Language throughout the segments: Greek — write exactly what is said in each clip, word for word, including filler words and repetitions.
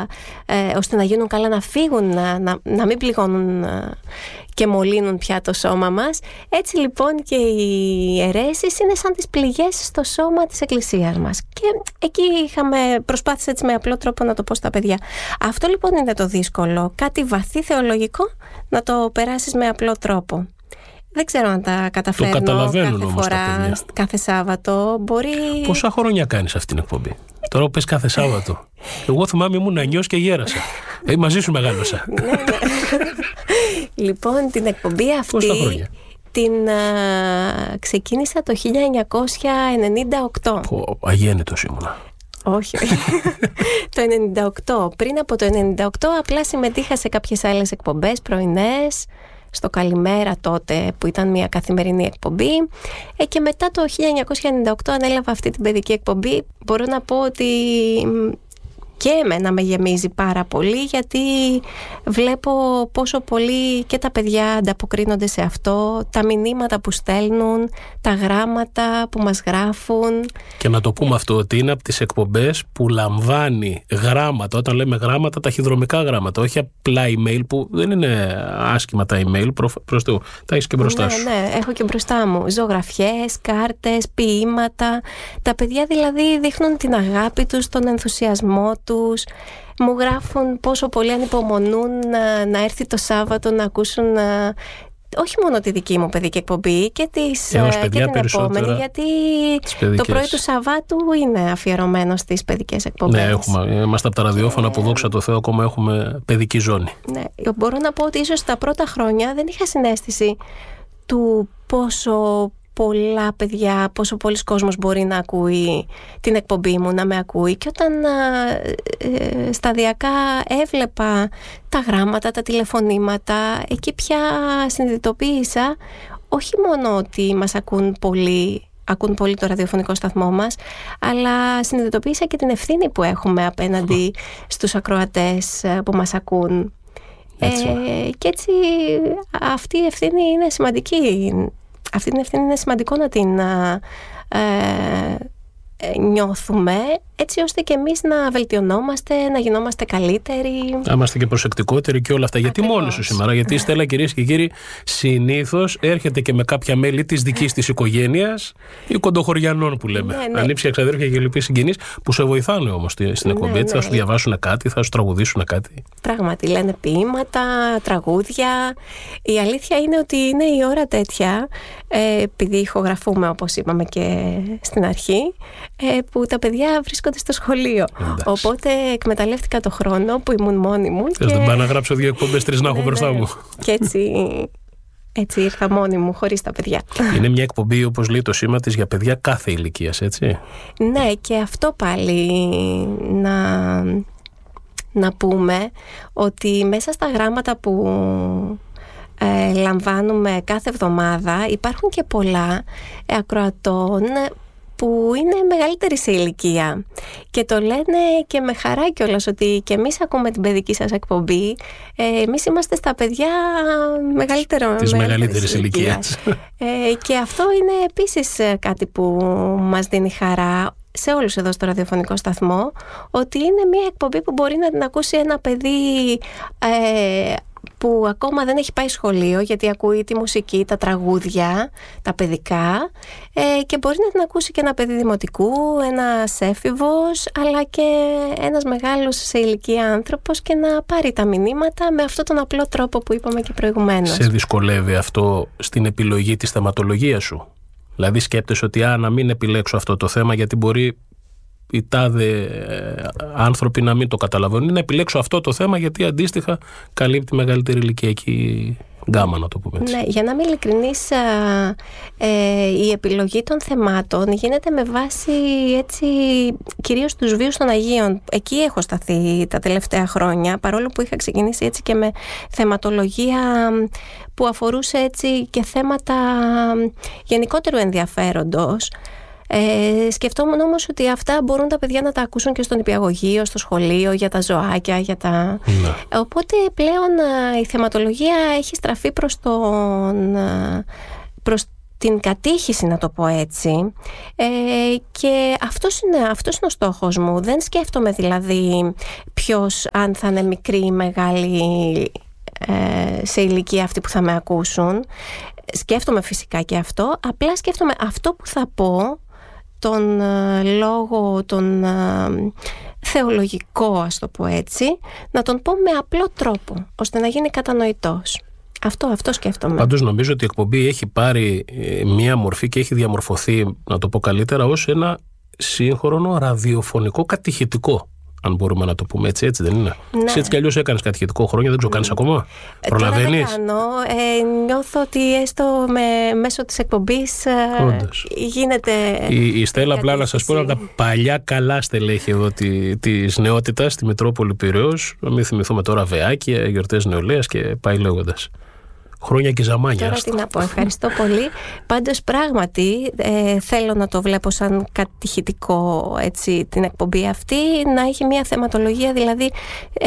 ε, ώστε να γίνουν καλά, να φύγουν, να, να, να μην πληγώνουν ε, και μολύνουν πια το σώμα μας. Έτσι λοιπόν και οι αιρέσεις είναι σαν τις πληγές στο σώμα της Εκκλησίας μας. Και εκεί είχαμε, προσπάθησα έτσι με απλό τρόπο να το πω στα παιδιά. Αυτό λοιπόν είναι το δύσκολο, κάτι βαθύ θεολογικό να το περάσεις με απλό τρόπο. Δεν ξέρω αν τα καταφέρνω. Το καταλαβαίνουν κάθε όμως φορά, τα παιδιά. κάθε Σάββατο. Μπορεί... Πόσα χρόνια κάνεις αυτή την εκπομπή? Τώρα που πες κάθε Σάββατο. Εγώ θυμάμαι ήμουν νιός και γέρασα. Ε, μαζί σου μεγάλωσα. Ναι, ναι. Λοιπόν, την εκπομπή αυτή πόσα χρόνια? Την α, ξεκίνησα το χίλια εννιακόσια ενενήντα οκτώ. Πω, αγέννητος ήμουνα. Όχι. Το ενενήντα οκτώ. Πριν από το ενενήντα οκτώ απλά συμμετείχα σε κάποιες άλλες εκπομπές πρωινές, στο Καλημέρα τότε που ήταν μια καθημερινή εκπομπή, ε, και μετά το χίλια εννιακόσια ενενήντα οκτώ ανέλαβα αυτή την παιδική εκπομπή. Μπορώ να πω ότι και εμένα με γεμίζει πάρα πολύ, γιατί βλέπω πόσο πολύ και τα παιδιά ανταποκρίνονται σε αυτό, τα μηνύματα που στέλνουν, τα γράμματα που μας γράφουν. Και να το πούμε αυτό, ότι είναι από τις εκπομπές που λαμβάνει γράμματα, όταν λέμε γράμματα, ταχυδρομικά γράμματα, όχι απλά email, που δεν είναι άσχημα τα email, προς Θεού, τα έχεις και μπροστά σου. Ναι, ναι, έχω και μπροστά μου ζωγραφιές, κάρτες, ποίηματα. Τα παιδιά δηλαδή δείχνουν την αγάπη τους, τον ενθουσιασμό τους, μου γράφουν πόσο πολύ ανυπομονούν να, να έρθει το Σάββατο να ακούσουν να, όχι μόνο τη δική μου παιδική εκπομπή και, τις, ε, και την επόμενη, γιατί το πρωί του Σαββάτου είναι αφιερωμένο στις παιδικές εκπομπές. Ναι, έχουμε, είμαστε από τα ραδιόφωνα και... που δόξα τω Θεώ ακόμα έχουμε παιδική ζώνη. Ναι, μπορώ να πω ότι ίσως τα πρώτα χρόνια δεν είχα συναίσθηση του πόσο πολλά παιδιά, πόσο πολλοί κόσμος μπορεί να ακούει την εκπομπή μου, να με ακούει. Και όταν ε, σταδιακά έβλεπα τα γράμματα, τα τηλεφωνήματα, εκεί πια συνειδητοποίησα όχι μόνο ότι μας ακούν πολύ, ακούν πολύ το ραδιοφωνικό σταθμό μας, αλλά συνειδητοποίησα και την ευθύνη που έχουμε απέναντι στους ακροατές που μας ακούν. Έτσι. Ε, και έτσι αυτή η ευθύνη είναι σημαντική. Αυτή την ευθύνη είναι σημαντικό να την ε, ε, νιώθουμε, έτσι ώστε και εμείς να βελτιωνόμαστε, να γινόμαστε καλύτεροι. Να είμαστε και προσεκτικότεροι και όλα αυτά. Ακριβώς. Γιατί μόνοι σου σήμερα? Γιατί η Στέλλα, κυρίες και κύριοι, συνήθως έρχεται και με κάποια μέλη της δικής της οικογένειας ή κοντοχωριανών που λέμε. Ναι, ναι. Ανήψια, ξαδέρφια και λοιποί συγγενείς που σε βοηθάνε όμως στην εκπομπή. Ναι, ναι. Θα σου διαβάσουν κάτι, θα σου τραγουδήσουν κάτι. Πράγματι, λένε ποίηματα, τραγούδια. Η αλήθεια είναι ότι είναι η ώρα τέτοια, ε, επειδή ηχογραφούμε όπως είπαμε και στην αρχή, ε, που τα παιδιά βρίσκονται στο σχολείο. Εντάξει. Οπότε εκμεταλλεύτηκα το χρόνο που ήμουν μόνη μου. Θες και... δεν πάω να γράψω δύο εκπομπές, τρεις να έχω μπροστά μου. Και έτσι, έτσι ήρθα μόνη μου, χωρίς τα παιδιά. Είναι μια εκπομπή, όπως λέει το σήμα της, για παιδιά κάθε ηλικίας, έτσι. Ναι, και αυτό πάλι να, να πούμε, ότι μέσα στα γράμματα που ε, λαμβάνουμε κάθε εβδομάδα υπάρχουν και πολλά ακροατών που είναι μεγαλύτερη σε ηλικία και το λένε και με χαρά κιόλας, ότι και εμείς ακούμε την παιδική σας εκπομπή, ε, εμείς είμαστε στα παιδιά μεγαλύτερο, της μεγαλύτερης ηλικίας. Ε, και αυτό είναι επίσης κάτι που μας δίνει χαρά σε όλους εδώ στο ραδιοφωνικό σταθμό, ότι είναι μια εκπομπή που μπορεί να την ακούσει ένα παιδί ε, που ακόμα δεν έχει πάει σχολείο, γιατί ακούει τη μουσική, τα τραγούδια, τα παιδικά, ε, και μπορεί να την ακούσει και ένα παιδί δημοτικού, ένας έφηβος, αλλά και ένας μεγάλος σε ηλικία άνθρωπος, και να πάρει τα μηνύματα με αυτόν τον απλό τρόπο που είπαμε και προηγουμένως. Σε δυσκολεύει αυτό στην επιλογή της θεματολογίας σου? Δηλαδή σκέπτεσαι ότι α, να μην επιλέξω αυτό το θέμα γιατί μπορεί οι τάδε άνθρωποι να μην το καταλαβαίνουν, να επιλέξω αυτό το θέμα γιατί αντίστοιχα καλύπτει μεγαλύτερη ηλικιακή γκάμα, να το πούμε έτσι. Ναι, για να είμαι ειλικρινής, ε, η επιλογή των θεμάτων γίνεται με βάση έτσι, κυρίως τους βίους των Αγίων. Εκεί έχω σταθεί τα τελευταία χρόνια, παρόλο που είχα ξεκινήσει έτσι και με θεματολογία που αφορούσε έτσι και θέματα γενικότερου ενδιαφέροντος. Ε, σκεφτόμουν όμως ότι αυτά μπορούν τα παιδιά να τα ακούσουν και στον νηπιαγωγείο, στο σχολείο, για τα ζωάκια, για τα... Ναι. Οπότε πλέον η θεματολογία έχει στραφεί προς, τον, προς την κατήχηση, να το πω έτσι, ε, και αυτός είναι, αυτός είναι ο στόχος μου. Δεν σκέφτομαι δηλαδή ποιος, αν θα είναι μικρή ή μεγάλη ε, σε ηλικία αυτοί που θα με ακούσουν. Σκέφτομαι φυσικά και αυτό, απλά σκέφτομαι αυτό που θα πω, τον ε, λόγο, τον ε, θεολογικό, ας το πω έτσι, να τον πω με απλό τρόπο, ώστε να γίνει κατανοητός. Αυτό, αυτό σκέφτομαι. Πάντως νομίζω ότι η εκπομπή έχει πάρει ε, μία μορφή και έχει διαμορφωθεί, να το πω καλύτερα, ως ένα σύγχρονο ραδιοφωνικό κατηχητικό. Αν μπορούμε να το πούμε έτσι, έτσι δεν είναι? Ναι. Εσύ έτσι κι αλλιώς έκανες κατηχητικό χρόνια, δεν το κάνεις mm. ακόμα? Ε, Προλαβαίνεις? Τώρα δεν κάνω. Ε, νιώθω ότι έστω με, μέσω της εκπομπής ε, γίνεται... Η, η Στέλλα, απλά να σας πω, από τα παλιά καλά στελέχη εδώ τη, της νεότητας στη Μητρόπολη Πειραιώς. Να μην θυμηθούμε τώρα Βεάκια, γιορτές νεολαίας και πάει λέγοντας. Χρόνια και ζαμάνια. Τώρα τι να πω, ευχαριστώ πολύ. Πάντως πράγματι ε, θέλω να το βλέπω σαν κατηχητικό, έτσι, την εκπομπή αυτή, να έχει μια θεματολογία δηλαδή ε,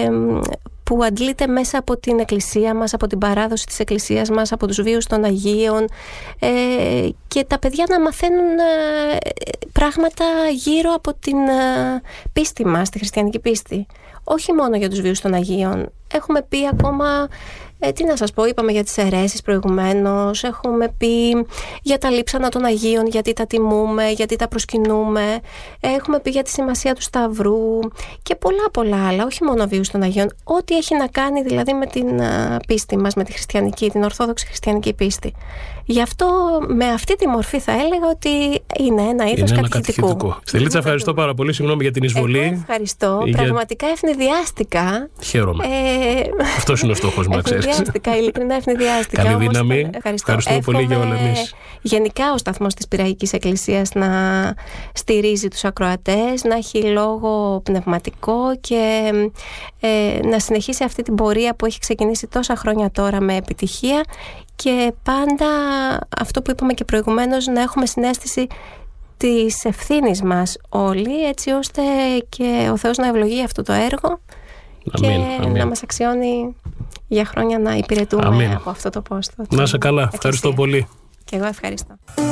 που αντλείται μέσα από την Εκκλησία μας, από την παράδοση της Εκκλησίας μας, από τους βίους των Αγίων, ε, και τα παιδιά να μαθαίνουν ε, πράγματα γύρω από την ε, πίστη μας, τη χριστιανική πίστη. Όχι μόνο για τους βίους των Αγίων. Έχουμε πει ακόμα... Ε, τι να σας πω, είπαμε για τις αιρέσεις προηγουμένως, έχουμε πει για τα λείψανα των Αγίων, γιατί τα τιμούμε, γιατί τα προσκυνούμε, έχουμε πει για τη σημασία του Σταυρού και πολλά πολλά άλλα, όχι μόνο βίους των Αγίων, ό,τι έχει να κάνει δηλαδή με την α, πίστη μας, με τη χριστιανική, την ορθόδοξη χριστιανική πίστη. Γι' αυτό με αυτή τη μορφή θα έλεγα ότι είναι ένα είδος κατηχητικού. Στελίτσα, ευχαριστώ πάρα πολύ, συγγνώμη για την εισβολή. Εγώ ευχαριστώ, για... πραγματικά ευνηδιάστηκα. Χαίρομαι. Ε... Αυτός είναι ο στόχος μου, να ξέρεις. Ευνηδιάστηκα, ειλικρινά ευνηδιάστηκα. Καλή δύναμη. Ευχαριστώ. Ευχαριστούμε πολύ για όλα εμείς. Γενικά ο σταθμός της Πειραϊκής Εκκλησίας να στηρίζει τους ακροατές, να έχει λόγο πνευματικό και ε, να συνεχίσει αυτή την πορεία που έχει ξεκινήσει τόσα χρόνια τώρα με επιτυχία, και πάντα αυτό που είπαμε και προηγουμένως, να έχουμε συναίσθηση της ευθύνης μας όλοι, έτσι ώστε και ο Θεός να ευλογεί αυτό το έργο. Αμήν, και αμήν. Να μας αξιώνει για χρόνια να υπηρετούμε αμήν. Από αυτό το πόστο. Να είσαι καλά, εκκλησία. Ευχαριστώ πολύ. Και εγώ ευχαριστώ.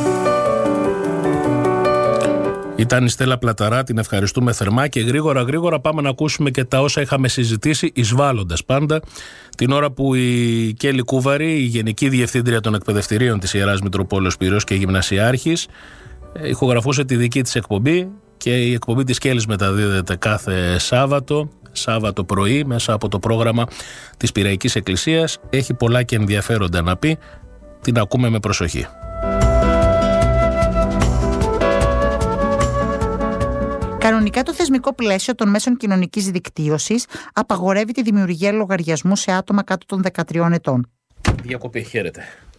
Ήταν η Στέλλα Πλαταρά, την ευχαριστούμε θερμά, και γρήγορα γρήγορα πάμε να ακούσουμε και τα όσα είχαμε συζητήσει, εισβάλλοντας πάντα την ώρα που η Κέλλη Κούβαρη, η Γενική Διευθύντρια των Εκπαιδευτηρίων της Ιεράς Μητροπόλεως Πειραιώς και Γυμνασιάρχης, ηχογραφούσε τη δική της εκπομπή, και η εκπομπή της Κέλλης μεταδίδεται κάθε Σάββατο, Σάββατο πρωί, μέσα από το πρόγραμμα της Πειραϊκής Εκκλησίας. Έχει πολλά και ενδιαφέροντα να πει, την ακούμε με προσοχή. Κανονικά το θεσμικό πλαίσιο των μέσων κοινωνικής δικτύωσης απαγορεύει τη δημιουργία λογαριασμού σε άτομα κάτω των δεκατριών ετών. Διακοπή, χαίρετε.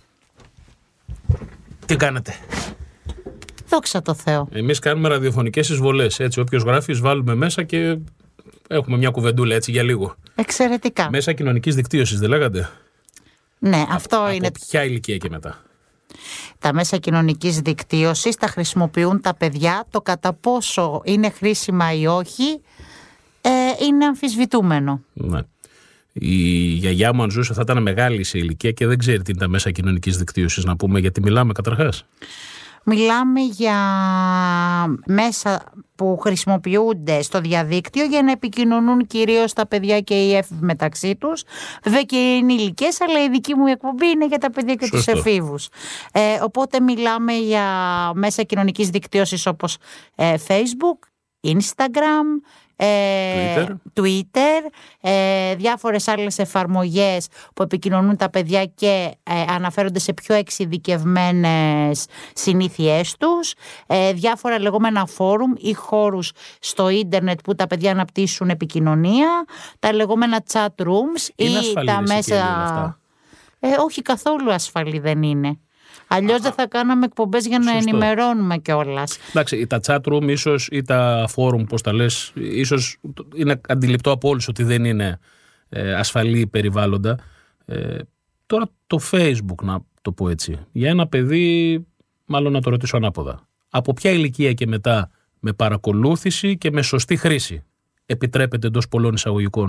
Τι κάνετε? Δόξα τω Θεώ. Εμείς κάνουμε ραδιοφωνικές εισβολές. Έτσι, όποιος γράφει, εισβάλλουμε μέσα και έχουμε μια κουβεντούλα έτσι για λίγο. Εξαιρετικά. Μέσα κοινωνικής δικτύωσης, δεν λέγατε? Ναι, αυτό από, είναι. Από ποια ηλικία και μετά? Τα μέσα κοινωνικής δικτύωσης τα χρησιμοποιούν τα παιδιά. Το κατά πόσο είναι χρήσιμα ή όχι ε, είναι αμφισβητούμενο. Ναι. Η γιαγιά μου, αν ζούσε, θα ήταν μεγάλη σε ηλικία και δεν ξέρει τι είναι τα μέσα κοινωνικής δικτύωσης, να πούμε, γιατί μιλάμε καταρχάς. Μιλάμε για μέσα που χρησιμοποιούνται στο διαδίκτυο για να επικοινωνούν κυρίως τα παιδιά και οι έφηβοι μεταξύ τους. Βέβαια και οι ενήλικες, αλλά η δική μου εκπομπή είναι για τα παιδιά και σωστό. Τους εφήβους. Ε, οπότε μιλάμε για μέσα κοινωνικής δικτύωσης όπως ε, Facebook, Instagram, Ε, Twitter, Twitter ε, διάφορες άλλες εφαρμογές που επικοινωνούν τα παιδιά και ε, αναφέρονται σε πιο εξειδικευμένες συνήθειές τους, ε, διάφορα λεγόμενα φόρουμ ή χώρους στο ίντερνετ που τα παιδιά αναπτύσσουν επικοινωνία, τα λεγόμενα chat rooms. Είναι ή τα μέσα ε, όχι καθόλου ασφαλή δεν είναι. Αλλιώς δεν θα κάναμε εκπομπές για να σωστό. Ενημερώνουμε κιόλας. Εντάξει, τα chat room ίσως ή τα forum, πώς τα λες, ίσως είναι αντιληπτό από όλους ότι δεν είναι ε, ασφαλή περιβάλλοντα. Ε, τώρα το Facebook, να το πω έτσι, για ένα παιδί, μάλλον να το ρωτήσω ανάποδα. Από ποια ηλικία και μετά, με παρακολούθηση και με σωστή χρήση, επιτρέπεται εντός πολλών εισαγωγικών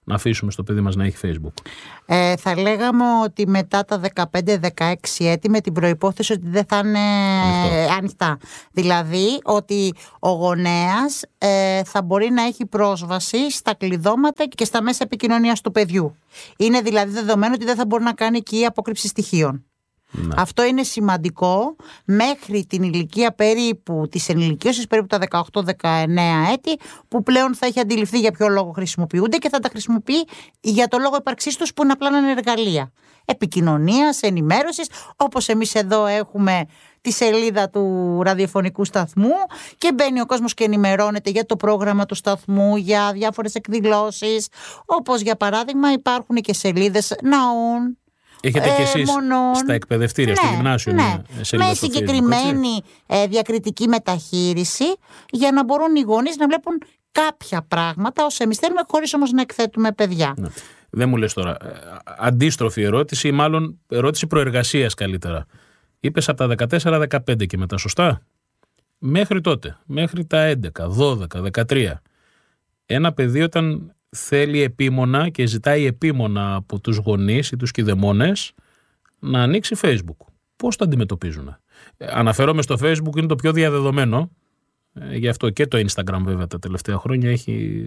να αφήσουμε στο παιδί μας να έχει Facebook? Ε, θα λέγαμε ότι μετά τα δεκαπέντε δεκαέξι έτη, με την προϋπόθεση ότι δεν θα είναι ανοιχτό. ανοιχτά. Δηλαδή ότι ο γονέας ε, θα μπορεί να έχει πρόσβαση στα κλειδώματα και στα μέσα επικοινωνίας του παιδιού. Είναι δηλαδή δεδομένο ότι δεν θα μπορεί να κάνει εκεί απόκρυψη στοιχείων. Να. Αυτό είναι σημαντικό μέχρι την ηλικία περίπου της ενηλικίωσης, περίπου τα δεκαοκτώ δεκαεννέα έτη, που πλέον θα έχει αντιληφθεί για ποιο λόγο χρησιμοποιούνται και θα τα χρησιμοποιεί για το λόγο ύπαρξής τους, που είναι απλά να είναι εργαλεία επικοινωνίας, ενημέρωσης, όπως εμείς εδώ έχουμε τη σελίδα του ραδιοφωνικού σταθμού και μπαίνει ο κόσμος και ενημερώνεται για το πρόγραμμα του σταθμού, για διάφορες εκδηλώσεις, όπως για παράδειγμα υπάρχουν και σελίδες ναών. Έχετε ε, και εσείς μονών. Στα εκπαιδευτήρια, ναι, στο γυμνάσιο, ναι. με συγκεκριμένη Facebook, ε, διακριτική μεταχείριση, για να μπορούν οι γονείς να βλέπουν κάποια πράγματα ως εμείς θέλουμε, χωρίς όμως να εκθέτουμε παιδιά. Ναι. Δεν μου λες τώρα, αντίστροφη ερώτηση, ή μάλλον ερώτηση προεργασίας καλύτερα. Είπες από τα δεκατέσσερα δεκαπέντε και μετά, σωστά? Μέχρι τότε, μέχρι τα έντεκα, δώδεκα, δεκατρία, ένα παιδί όταν θέλει επίμονα και ζητάει επίμονα από τους γονείς ή τους κηδεμόνες να ανοίξει Facebook, πώς το αντιμετωπίζουν? Αναφέρομαι στο Facebook, είναι το πιο διαδεδομένο, γι' αυτό και το Instagram βέβαια τα τελευταία χρόνια έχει...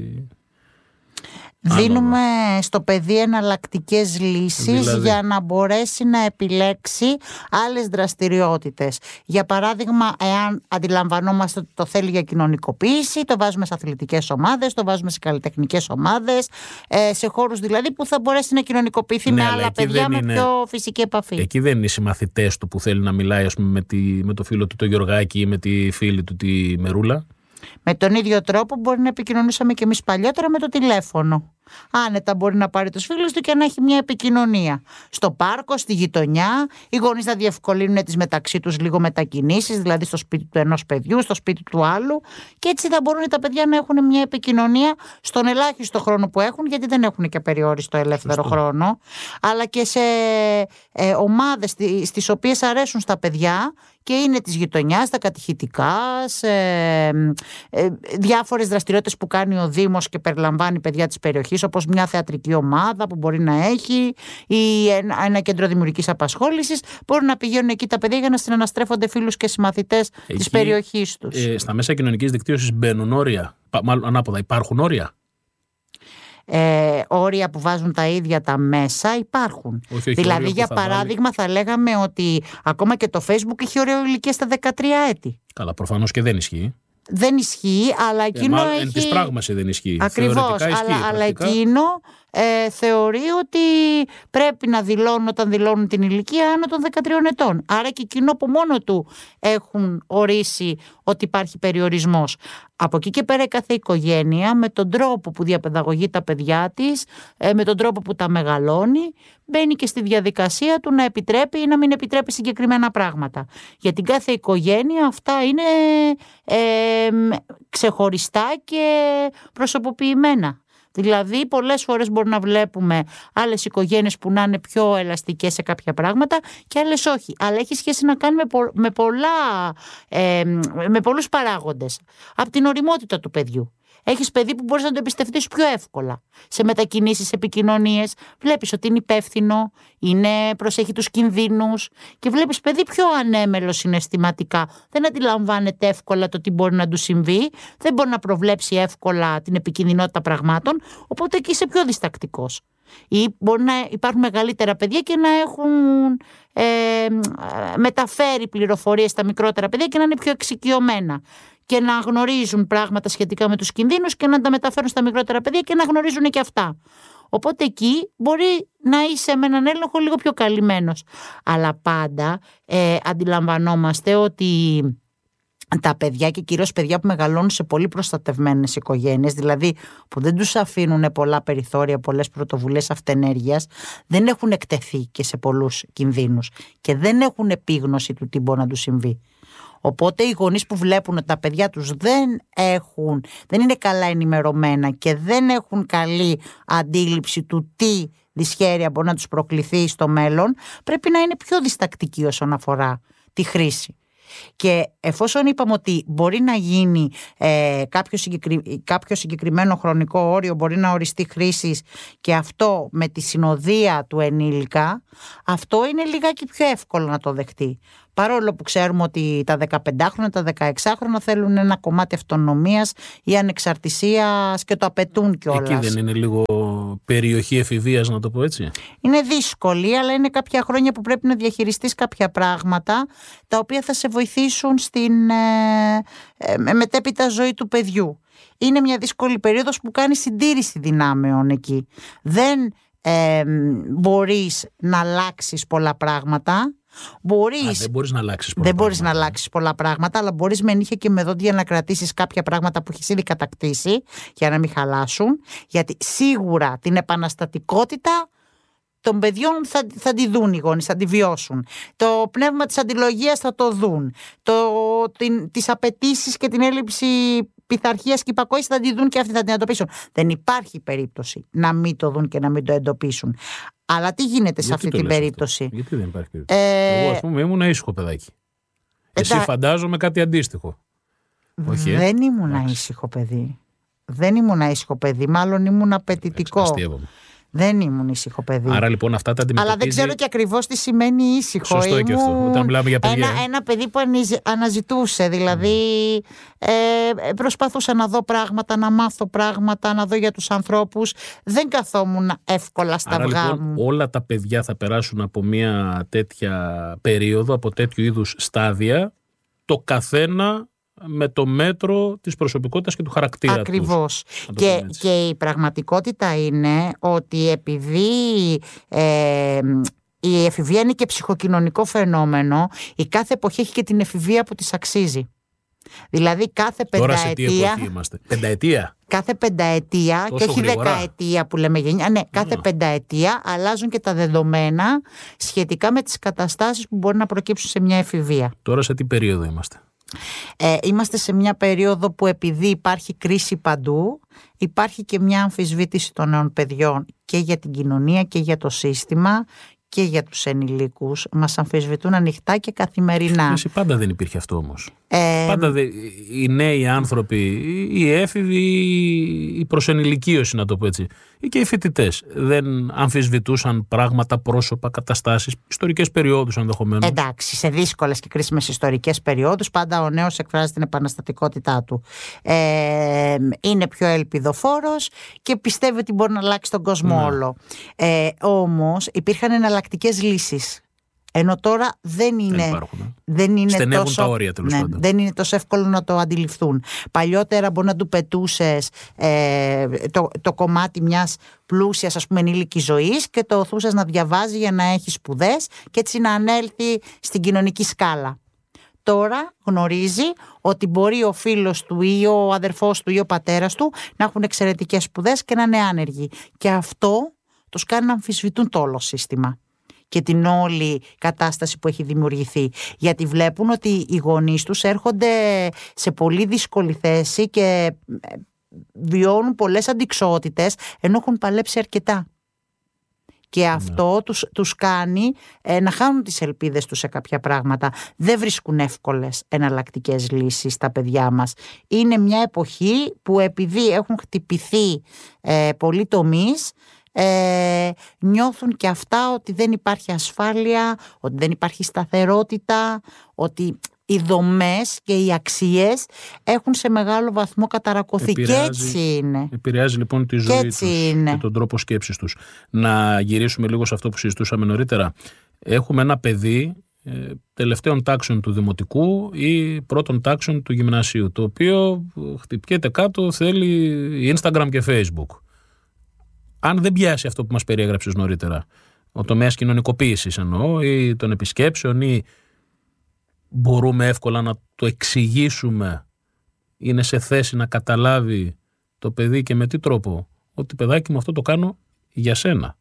Δίνουμε Άνοβα. στο παιδί εναλλακτικές λύσεις, δηλαδή, για να μπορέσει να επιλέξει άλλες δραστηριότητες. Για παράδειγμα, εάν αντιλαμβανόμαστε ότι το θέλει για κοινωνικοποίηση, το βάζουμε σε αθλητικές ομάδες, το βάζουμε σε καλλιτεχνικές ομάδες, σε χώρους δηλαδή που θα μπορέσει να κοινωνικοποιηθεί, ναι, με άλλα παιδιά με είναι... πιο φυσική επαφή. Εκεί δεν είναι οι συμμαθητές του που θέλει να μιλάει, ας πούμε, με, τη... με το φίλο του το Γιωργάκη ή με τη φίλη του τη Μερούλα. Με τον ίδιο τρόπο μπορεί να επικοινωνούσαμε και εμείς παλιότερα με το τηλέφωνο. Άνετα μπορεί να πάρει τους φίλους του και να έχει μια επικοινωνία. Στο πάρκο, στη γειτονιά, οι γονείς θα διευκολύνουν τις μεταξύ τους λίγο μετακινήσεις, δηλαδή στο σπίτι του ενός παιδιού, στο σπίτι του άλλου, και έτσι θα μπορούν τα παιδιά να έχουν μια επικοινωνία στον ελάχιστο χρόνο που έχουν, γιατί δεν έχουν και περιόριστο ελεύθερο Φωστό. χρόνο, αλλά και σε ε, ομάδες στις οποίες αρέσουν στα παιδιά και είναι της γειτονιάς, τα κατηχητικά, σε ε, ε, διάφορες δραστηριότητες που κάνει ο Δήμος και περιλαμβάνει παιδιά της περιοχής, όπως μια θεατρική ομάδα που μπορεί να έχει ή ένα, ένα κέντρο δημιουργικής απασχόλησης. Μπορούν να πηγαίνουν εκεί τα παιδιά για να συναναστρέφονται φίλους και συμμαθητές εκεί, της περιοχής τους. Ε, στα μέσα κοινωνικής δικτύωσης μπαίνουν όρια, μάλλον ανάποδα, υπάρχουν όρια? Ε, όρια που βάζουν τα ίδια τα μέσα υπάρχουν. Όχι, όχι, δηλαδή για παράδειγμα βάλει... θα λέγαμε ότι ακόμα και το Facebook έχει όριο ηλικία στα δεκατρία έτη. Καλά, προφανώς και δεν ισχύει. Δεν ισχύει, αλλά εκείνο ε, έχει... Εν της πράγμαση δεν ισχύει. Ακριβώς, ισχύει, αλλά, αλλά εκείνο ε, θεωρεί ότι πρέπει να δηλώνουν όταν δηλώνουν την ηλικία άνω των δεκατριών ετών. Άρα και εκείνο από μόνο του έχουν ορίσει ότι υπάρχει περιορισμός. Από εκεί και πέρα η κάθε οικογένεια με τον τρόπο που διαπαιδαγωγεί τα παιδιά της, ε, με τον τρόπο που τα μεγαλώνει, μπαίνει και στη διαδικασία του να επιτρέπει ή να μην επιτρέπει συγκεκριμένα πράγματα. Για την κάθε οικογένεια αυτά είναι ε, ξεχωριστά και προσωποποιημένα. Δηλαδή πολλές φορές μπορούμε να βλέπουμε άλλες οικογένειες που να είναι πιο ελαστικές σε κάποια πράγματα και άλλες όχι. Αλλά έχει σχέση να κάνει με, πο, με, πολλά, ε, με πολλούς παράγοντες. Από την οριμότητα του παιδιού. Έχεις παιδί που μπορείς να το εμπιστευτείς πιο εύκολα. Σε μετακινήσεις, επικοινωνίες, βλέπεις ότι είναι υπεύθυνο, είναι, προσέχει τους κινδύνους και βλέπεις παιδί πιο ανέμελο συναισθηματικά. Δεν αντιλαμβάνεται εύκολα το τι μπορεί να του συμβεί, δεν μπορεί να προβλέψει εύκολα την επικινδυνότητα πραγμάτων, οπότε εκεί είσαι πιο διστακτικός. Ή μπορεί να υπάρχουν μεγαλύτερα παιδιά και να έχουν ε, μεταφέρει πληροφορίες στα μικρότερα παιδιά και να είναι πιο εξοικειωμένα και να γνωρίζουν πράγματα σχετικά με τους κινδύνους και να τα μεταφέρουν στα μικρότερα παιδιά και να γνωρίζουν και αυτά. Οπότε εκεί μπορεί να είσαι με έναν έλεγχο λίγο πιο καλυμμένος. Αλλά πάντα ε, αντιλαμβανόμαστε ότι τα παιδιά και κυρίως παιδιά που μεγαλώνουν σε πολύ προστατευμένες οικογένειες, δηλαδή που δεν τους αφήνουν πολλά περιθώρια, πολλές πρωτοβουλίες αυτενέργειας, δεν έχουν εκτεθεί και σε πολλούς κινδύνους και δεν έχουν επίγνωση του τι μπορεί να τους συμβεί. Οπότε οι γονείς που βλέπουν ότι τα παιδιά τους δεν έχουν, δεν είναι καλά ενημερωμένα και δεν έχουν καλή αντίληψη του τι δυσχέρεια μπορεί να τους προκληθεί στο μέλλον, πρέπει να είναι πιο διστακτικοί όσον αφορά τη χρήση. Και εφόσον είπαμε ότι μπορεί να γίνει ε, κάποιο, συγκεκρι... κάποιο συγκεκριμένο χρονικό όριο, μπορεί να οριστεί χρήσης και αυτό με τη συνοδεία του ενήλικα, αυτό είναι λιγάκι πιο εύκολο να το δεχτεί. Παρόλο που ξέρουμε ότι τα δεκαπεντάχρονα, τα δεκαεξάχρονα θέλουν ένα κομμάτι αυτονομίας ή ανεξαρτησίας και το απαιτούν κιόλας. Εκεί δεν είναι λίγο περιοχή εφηβείας, να το πω έτσι? Είναι δύσκολη, αλλά είναι κάποια χρόνια που πρέπει να διαχειριστείς κάποια πράγματα τα οποία θα σε βοηθήσουν στην ε, ε, μετέπειτα ζωή του παιδιού. Είναι μια δύσκολη περίοδος που κάνει συντήρηση δυνάμεων εκεί. Δεν ε, μπορείς να αλλάξεις πολλά πράγματα. Μπορείς, Α, δεν μπορείς να αλλάξεις πολλά δεν πράγματα. μπορείς να αλλάξεις πολλά πράγματα, αλλά μπορείς με νύχια και με δόντια να κρατήσεις κάποια πράγματα που έχεις ήδη κατακτήσει για να μην χαλάσουν. Γιατί σίγουρα την επαναστατικότητα των παιδιών θα, θα τη δουν οι γονείς, θα τη βιώσουν. Το πνεύμα της αντιλογίας θα το δουν. Το, την, τις απαιτήσεις και την έλλειψη πειθαρχίας και υπακοής θα τη δουν και αυτοί θα την εντοπίσουν. Δεν υπάρχει περίπτωση να μην το δουν και να μην το εντοπίσουν. Αλλά τι γίνεται σε Γιατί αυτή την περίπτωση? Αυτό? Γιατί δεν υπάρχει περίπτωση? Ε... Εγώ, ας πούμε, ήμουν ήσυχο παιδάκι. Εσύ Εντά... φαντάζομαι κάτι αντίστοιχο. Όχι, ε? Δεν ήμουν Εντάξει. ήσυχο παιδί. Δεν ήμουν ήσυχο παιδί, μάλλον ήμουν απαιτητικό. Αστείευομαι. Δεν ήμουν ήσυχο παιδί. Άρα λοιπόν αυτά τα αντιμετωπίζει. Αλλά δεν ξέρω και ακριβώς τι σημαίνει ήσυχο. Σωστό Ήμουν και αυτό. Όταν μιλάμε για παιδιά. Ένα, ένα παιδί που αναζητούσε. Δηλαδή mm. ε, προσπαθούσα να δω πράγματα, να μάθω πράγματα, να δω για τους ανθρώπους. Δεν καθόμουν εύκολα στα Άρα, αυγά λοιπόν, μου. όλα τα παιδιά θα περάσουν από μια τέτοια περίοδο, από τέτοιου είδους στάδια, το καθένα με το μέτρο της προσωπικότητας και του χαρακτήρα τους. Ακριβώς. Και, και η πραγματικότητα είναι ότι επειδή ε, η εφηβεία είναι και ψυχοκοινωνικό φαινόμενο, η κάθε εποχή έχει και την εφηβεία που της αξίζει. Δηλαδή κάθε Τώρα πενταετία... σε τι εποχή είμαστε? Πενταετία. Κάθε πενταετία, Τόσο και όχι γρήγορα. δεκαετία που λέμε γενιά, ναι, κάθε Mm. πενταετία αλλάζουν και τα δεδομένα σχετικά με τις καταστάσεις που μπορεί να προκύψουν σε μια εφηβεία. Τώρα σε τι περίοδο είμαστε? Ε, είμαστε σε μια περίοδο που επειδή υπάρχει κρίση παντού, υπάρχει και μια αμφισβήτηση των νέων παιδιών και για την κοινωνία και για το σύστημα και για τους ενηλίκους. Μας αμφισβητούν ανοιχτά και καθημερινά. Εσύ πάντα δεν υπήρχε αυτό όμως. Ε, Πάντα δε, οι νέοι άνθρωποι, οι έφηβοι, η προσενηλικίωση, να το πω έτσι, ή και οι φοιτητές δεν αμφισβητούσαν πράγματα, πρόσωπα, καταστάσεις, ιστορικές περιόδους ενδεχομένως? Εντάξει, σε δύσκολες και κρίσιμες ιστορικές περιόδους πάντα ο νέος εκφράζει την επαναστατικότητά του. Ε, είναι πιο ελπιδοφόρος και πιστεύει ότι μπορεί να αλλάξει τον κόσμο Ναι. όλο. Ε, όμως υπήρχαν εναλλακτικές λύσεις. Ενώ τώρα δεν είναι, Δεν υπάρχουν, ε. δεν είναι Στενεύουν τόσο, τα όρια, τέλος ναι, πάντων. δεν είναι τόσο εύκολο να το αντιληφθούν. Παλιότερα μπορεί να του πετούσες ε, το, το κομμάτι μιας πλούσιας, ας πούμε, ενήλικης ζωής και το οθούσες να διαβάζει για να έχει σπουδές και έτσι να ανέλθει στην κοινωνική σκάλα. Τώρα γνωρίζει ότι μπορεί ο φίλος του ή ο αδερφός του ή ο πατέρας του να έχουν εξαιρετικές σπουδές και να είναι άνεργοι. Και αυτό τους κάνει να αμφισβητούν το όλο σύστημα και την όλη κατάσταση που έχει δημιουργηθεί. Γιατί βλέπουν ότι οι γονείς τους έρχονται σε πολύ δύσκολη θέση και βιώνουν πολλές αντιξότητες ενώ έχουν παλέψει αρκετά. Και αυτό ναι. τους, τους κάνει ε, να χάνουν τις ελπίδες τους σε κάποια πράγματα. Δεν βρίσκουν εύκολες εναλλακτικές λύσεις στα παιδιά μας. Είναι μια εποχή που επειδή έχουν χτυπηθεί ε, πολλοί τομείς, Ε, νιώθουν και αυτά ότι δεν υπάρχει ασφάλεια, ότι δεν υπάρχει σταθερότητα, ότι οι δομές και οι αξίες έχουν σε μεγάλο βαθμό καταρακωθεί. Επηρεάζει, και έτσι είναι. Επηρεάζει λοιπόν τη ζωή τους είναι. και τον τρόπο σκέψης τους. Να γυρίσουμε λίγο σε αυτό που συζητούσαμε νωρίτερα. Έχουμε ένα παιδί ε, τελευταίων τάξεων του δημοτικού ή πρώτων τάξεων του γυμνασίου, το οποίο χτυπιέται κάτω, θέλει Instagram και Facebook. Αν δεν πιάσει αυτό που μας περιέγραψες νωρίτερα, ο τομέας κοινωνικοποίησης εννοώ, ή των επισκέψεων, ή μπορούμε εύκολα να το εξηγήσουμε, είναι σε θέση να καταλάβει το παιδί και με τι τρόπο, ότι παιδάκι μου αυτό το κάνω για σένα.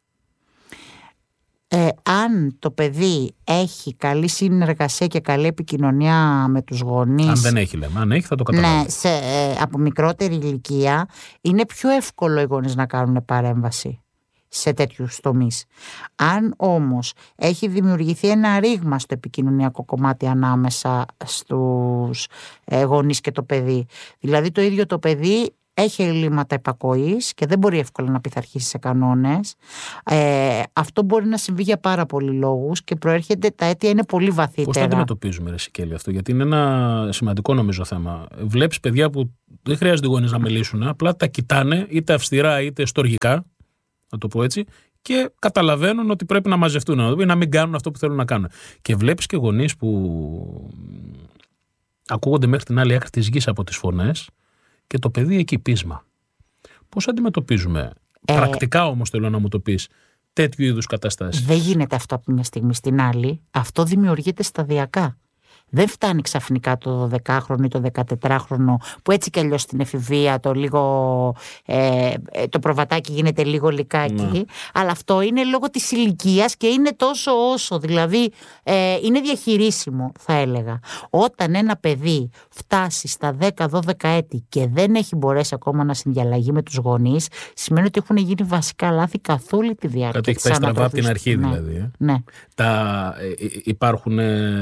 Ε, αν το παιδί έχει καλή συνεργασία και καλή επικοινωνία με τους γονείς. Αν δεν έχει, λέμε. Αν έχει, θα το καταλάβει. Ναι, σε, ε, από μικρότερη ηλικία είναι πιο εύκολο οι γονείς να κάνουν παρέμβαση. σε τέτοιους τομείς. Αν όμως έχει δημιουργηθεί ένα ρήγμα στο επικοινωνιακό κομμάτι ανάμεσα στους γονείς και το παιδί, δηλαδή το ίδιο το παιδί έχει ελλείμματα υπακοής και δεν μπορεί εύκολα να πειθαρχήσει σε κανόνες, ε, αυτό μπορεί να συμβεί για πάρα πολλοί λόγους και προέρχεται, τα αίτια είναι πολύ βαθύτερα. Πώς το αντιμετωπίζουμε, ρε Σικέλη, αυτό? Γιατί είναι ένα σημαντικό νομίζω θέμα. Βλέπεις παιδιά που δεν χρειάζεται οι γονείς να μιλήσουν, απλά τα κοιτάνε είτε αυστηρά είτε στοργικά, να το πω έτσι, και καταλαβαίνουν ότι πρέπει να μαζευτούν, να μην κάνουν αυτό που θέλουν να κάνουν. Και βλέπεις και γονείς που ακούγονται μέχρι την άλλη άκρη της γης από τις φωνές και το παιδί εκεί πείσμα. Πώς αντιμετωπίζουμε, ε, πρακτικά όμως θέλω να μου το πεις, τέτοιου είδους καταστάσεις? Δεν γίνεται αυτό από μια στιγμή στην άλλη. Αυτό δημιουργείται σταδιακά. Δεν φτάνει ξαφνικά το δωδεκάχρονο ή το δεκατετράχρονο που έτσι κι αλλιώς στην εφηβεία το λίγο ε, το προβατάκι γίνεται λίγο λικάκι, ναι. Αλλά αυτό είναι λόγω της ηλικίας και είναι τόσο όσο, δηλαδή ε, είναι διαχειρίσιμο θα έλεγα. Όταν ένα παιδί φτάσει στα δέκα δώδεκα έτη και δεν έχει μπορέσει ακόμα να συνδιαλλαγεί με τους γονείς, σημαίνει ότι έχουν γίνει βασικά λάθη καθ' όλη τη διάρκεια. Κάτι έχει πάει στραβά από την αρχή, ναι. δηλαδή. Ε. Ναι. Τα, ε, υπάρχουν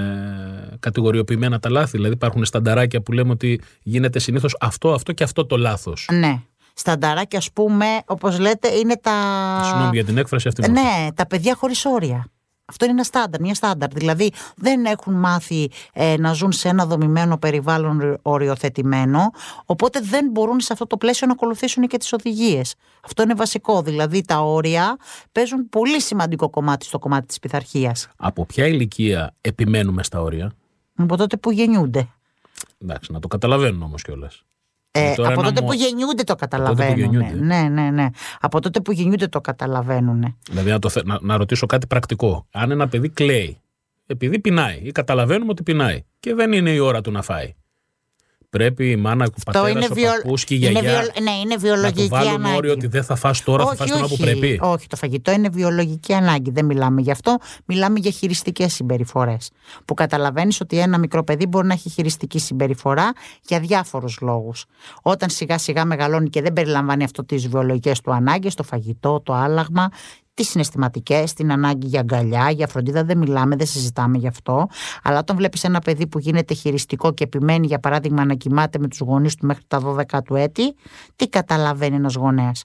ε, κατηγοριοποιημένα τα λάθη, δηλαδή υπάρχουν στανταράκια που λέμε ότι γίνεται συνήθως αυτό, αυτό και αυτό το λάθος. Ναι. Στανταράκια, ας πούμε, όπως λέτε, είναι τα. Συγγνώμη για την έκφραση αυτή. Ναι, τα παιδιά χωρίς όρια. Αυτό είναι ένα στάνταρ, μια στάνταρ. Δηλαδή δεν έχουν μάθει ε, να ζουν σε ένα δομημένο περιβάλλον οριοθετημένο, οπότε δεν μπορούν σε αυτό το πλαίσιο να ακολουθήσουν και τις οδηγίες. Αυτό είναι βασικό. Δηλαδή τα όρια παίζουν πολύ σημαντικό κομμάτι στο κομμάτι της πειθαρχίας. Από ποια ηλικία επιμένουμε στα όρια? Από τότε που γεννιούνται. Εντάξει, να το καταλαβαίνουν όμως κιόλας. Ε, από τότε που γεννιούνται το καταλαβαίνουν. Ναι, ναι, ναι. Από τότε που γεννιούνται το καταλαβαίνουν. Δηλαδή να, το, να, να ρωτήσω κάτι πρακτικό. Αν ένα παιδί κλαίει επειδή πεινάει ή καταλαβαίνουμε ότι πεινάει και δεν είναι η ώρα του να φάει, πρέπει η μάνα, ο πατέρας, ο βιολ... παππούς και η γιαγιά είναι βιολ... ναι, είναι βιολογική να του βάλουν ανάγκη. όριο ότι δεν θα φας τώρα, όχι, θα φας την ώρα που πρέπει? Όχι, το φαγητό είναι βιολογική ανάγκη. Δεν μιλάμε γι' αυτό. Μιλάμε για χειριστικές συμπεριφορές. Που καταλαβαίνεις ότι ένα μικρό παιδί μπορεί να έχει χειριστική συμπεριφορά για διάφορους λόγους. Όταν σιγά σιγά μεγαλώνει και δεν περιλαμβάνει αυτό τις βιολογικές του ανάγκες, το φαγητό, το άλαγμα, τις συναισθηματικές, την ανάγκη για αγκαλιά, για φροντίδα, δεν μιλάμε, δεν συζητάμε γι' αυτό. Αλλά όταν βλέπεις ένα παιδί που γίνεται χειριστικό και επιμένει, για παράδειγμα, να κοιμάται με τους γονείς του μέχρι τα δώδεκα του έτη, τι καταλαβαίνει ένας γονέας?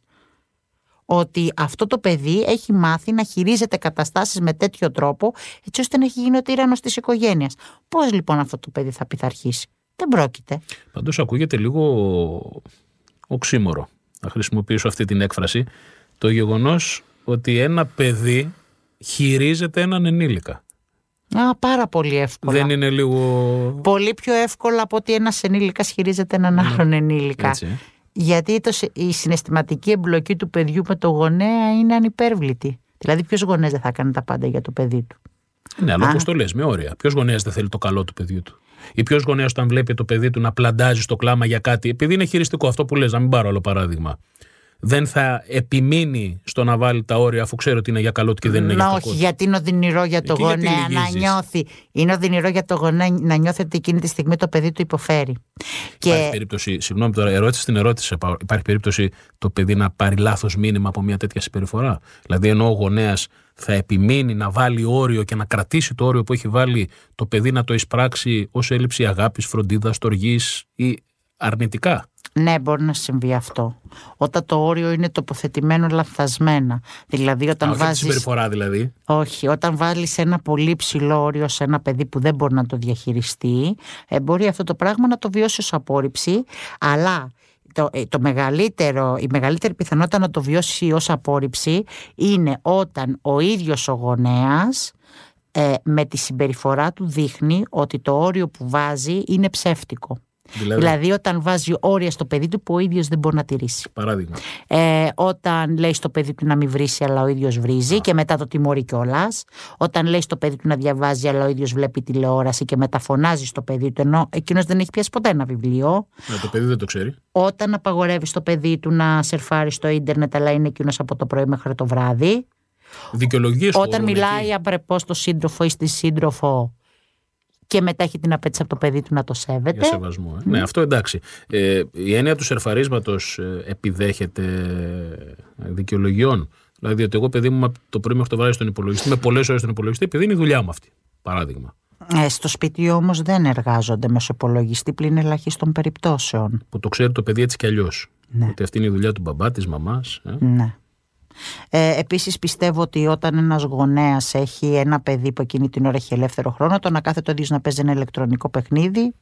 Ότι αυτό το παιδί έχει μάθει να χειρίζεται καταστάσεις με τέτοιο τρόπο, έτσι ώστε να έχει γίνει ο τύραννος της οικογένειας. Πώς λοιπόν αυτό το παιδί θα πειθαρχήσει? Δεν πρόκειται. Πάντως ακούγεται λίγο οξύμορο, να χρησιμοποιήσω αυτή την έκφραση, το γεγονός ότι ένα παιδί χειρίζεται έναν ενήλικα. Α, πάρα πολύ εύκολα. Δεν είναι λίγο... Πολύ πιο εύκολα από ότι ένας ενήλικας χειρίζεται έναν άλλον ναι. ενήλικα. Έτσι. Γιατί το, η συναισθηματική εμπλοκή του παιδιού με το γονέα είναι ανυπέρβλητη. Δηλαδή ποιος γονέας δεν θα κάνει τα πάντα για το παιδί του? Ναι, αλλά όπως το λες, με όρια. Ποιος γονέας δεν θέλει το καλό του παιδιού του? Ή ποιος γονέας όταν βλέπει το παιδί του να πλαντάζει στο κλάμα για κάτι, επειδή είναι χειριστικό, αυτό που λες, να μην πάρω άλλο παράδειγμα, δεν θα επιμείνει στο να βάλει τα όρια αφού ξέρει ότι είναι για καλό του και δεν είναι για κακό του? Όχι, γιατί είναι οδυνηρό για το γονέα να νιώθει. Είναι οδυνηρό για το γονέα να νιώθει ότι εκείνη τη στιγμή το παιδί του υποφέρει. Υπάρχει και... περίπτωση, συγγνώμη τώρα, ερώτηση στην ερώτηση, υπάρχει περίπτωση το παιδί να πάρει λάθος μήνυμα από μια τέτοια συμπεριφορά? Δηλαδή ενώ ο γονέας θα επιμείνει να βάλει όριο και να κρατήσει το όριο που έχει βάλει, το παιδί να το εισπράξει ως έλλειψη αγάπης, φροντίδας, στοργής ή αρνητικά? Ναι, μπορεί να συμβεί αυτό. Όταν το όριο είναι τοποθετημένο λανθασμένα. Δηλαδή όταν Α, βάζεις... όχι συμπεριφορά δηλαδή. Όχι, όταν βάλεις ένα πολύ ψηλό όριο σε ένα παιδί που δεν μπορεί να το διαχειριστεί, ε, μπορεί αυτό το πράγμα να το βιώσει ως απόρριψη, αλλά το, το μεγαλύτερο, η μεγαλύτερη πιθανότητα να το βιώσει ως απόρριψη είναι όταν ο ίδιος ο γονέας ε, με τη συμπεριφορά του δείχνει ότι το όριο που βάζει είναι ψεύτικο. Δηλαδή... δηλαδή όταν βάζει όρια στο παιδί του που ο ίδιος δεν μπορεί να τηρήσει. Παράδειγμα. Ε, όταν λέει στο παιδί του να μην βρίσει αλλά ο ίδιος βρίζει Α. και μετά το τιμωρεί κιόλας. Όταν λέει στο παιδί του να διαβάζει αλλά ο ίδιος βλέπει τηλεόραση και μετά φωνάζει στο παιδί του ενώ εκείνος δεν έχει πιάσει ποτέ ένα βιβλίο. Ναι, το παιδί δεν το ξέρει. Όταν απαγορεύει στο παιδί του να σερφάρει στο ίντερνετ αλλά είναι εκείνος από το πρωί μέχρι το βράδυ. Δικαιολογίες. Όταν μιλάει απρεπώς στο σύντροφο ή στη σύντροφο και μετά έχει την απέτηση από το παιδί του να το σέβεται. Για σεβασμό. Ε. Mm. Ναι, αυτό εντάξει. Ε, η έννοια του σερφαρίσματος ε, επιδέχεται δικαιολογιών. Δηλαδή ότι εγώ, παιδί μου, το πρωί μέχρι το βράδυ στον υπολογιστή, με πολλές ώρες στον υπολογιστή, επειδή είναι η δουλειά μου αυτή. Παράδειγμα. Ε, στο σπίτι όμως δεν εργάζονται μέσω υπολογιστή πλην ελαχίστων περιπτώσεων. Που το ξέρει το παιδί έτσι κι αλλιώς. Ναι. Ότι αυτή είναι η δουλειά του μπαμπά, της μαμάς. Ε. Ναι. Ε, επίσης πιστεύω ότι όταν ένας γονέας έχει ένα παιδί που εκείνη την ώρα έχει ελεύθερο χρόνο, το να κάθεται ο ίδιος να παίζει ένα ηλεκτρονικό παιχνίδι,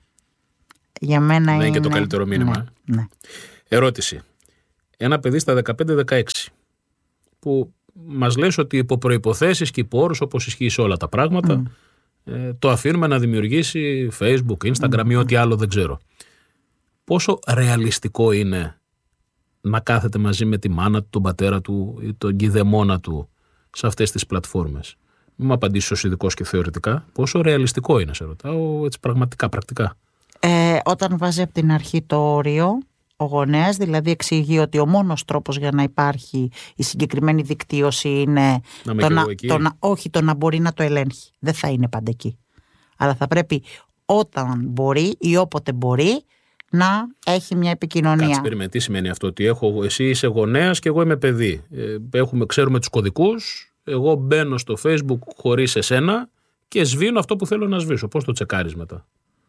για μένα δεν είναι... είναι και το καλύτερο μήνυμα. Ναι, ναι. Ερώτηση. Ένα παιδί στα δεκαπέντε δεκαέξι που μας λες ότι υπό προϋποθέσεις και υπό όρους, όπως ισχύει σε όλα τα πράγματα, mm. ε, το αφήνουμε να δημιουργήσει Facebook, Instagram mm. ή ό,τι άλλο δεν ξέρω. Πόσο ρεαλιστικό είναι να κάθεται μαζί με τη μάνα του, τον πατέρα του ή τον κηδεμόνα του σε αυτές τις πλατφόρμες? Μην μου απαντήσεις ως ειδικός και θεωρητικά. Πόσο ρεαλιστικό είναι, σε ρωτάω, έτσι πραγματικά, πρακτικά. Ε, όταν βάζει από την αρχή το όριο, ο γονέας δηλαδή εξηγεί ότι ο μόνος τρόπος για να υπάρχει η συγκεκριμένη δικτύωση είναι να το να, το να, όχι το να μπορεί να το ελέγχει. Δεν θα είναι πάντα εκεί. Αλλά θα πρέπει όταν μπορεί ή όποτε μπορεί να έχει μια επικοινωνία. Κάτσε, περίμενε, τι σημαίνει αυτό? Ότι έχω, εσύ είσαι γονέας και εγώ είμαι παιδί. Ε, έχουμε, ξέρουμε τους κωδικούς. Εγώ μπαίνω στο Facebook χωρίς εσένα και σβήνω αυτό που θέλω να σβήσω. Πώς το τσεκάρεις μετά?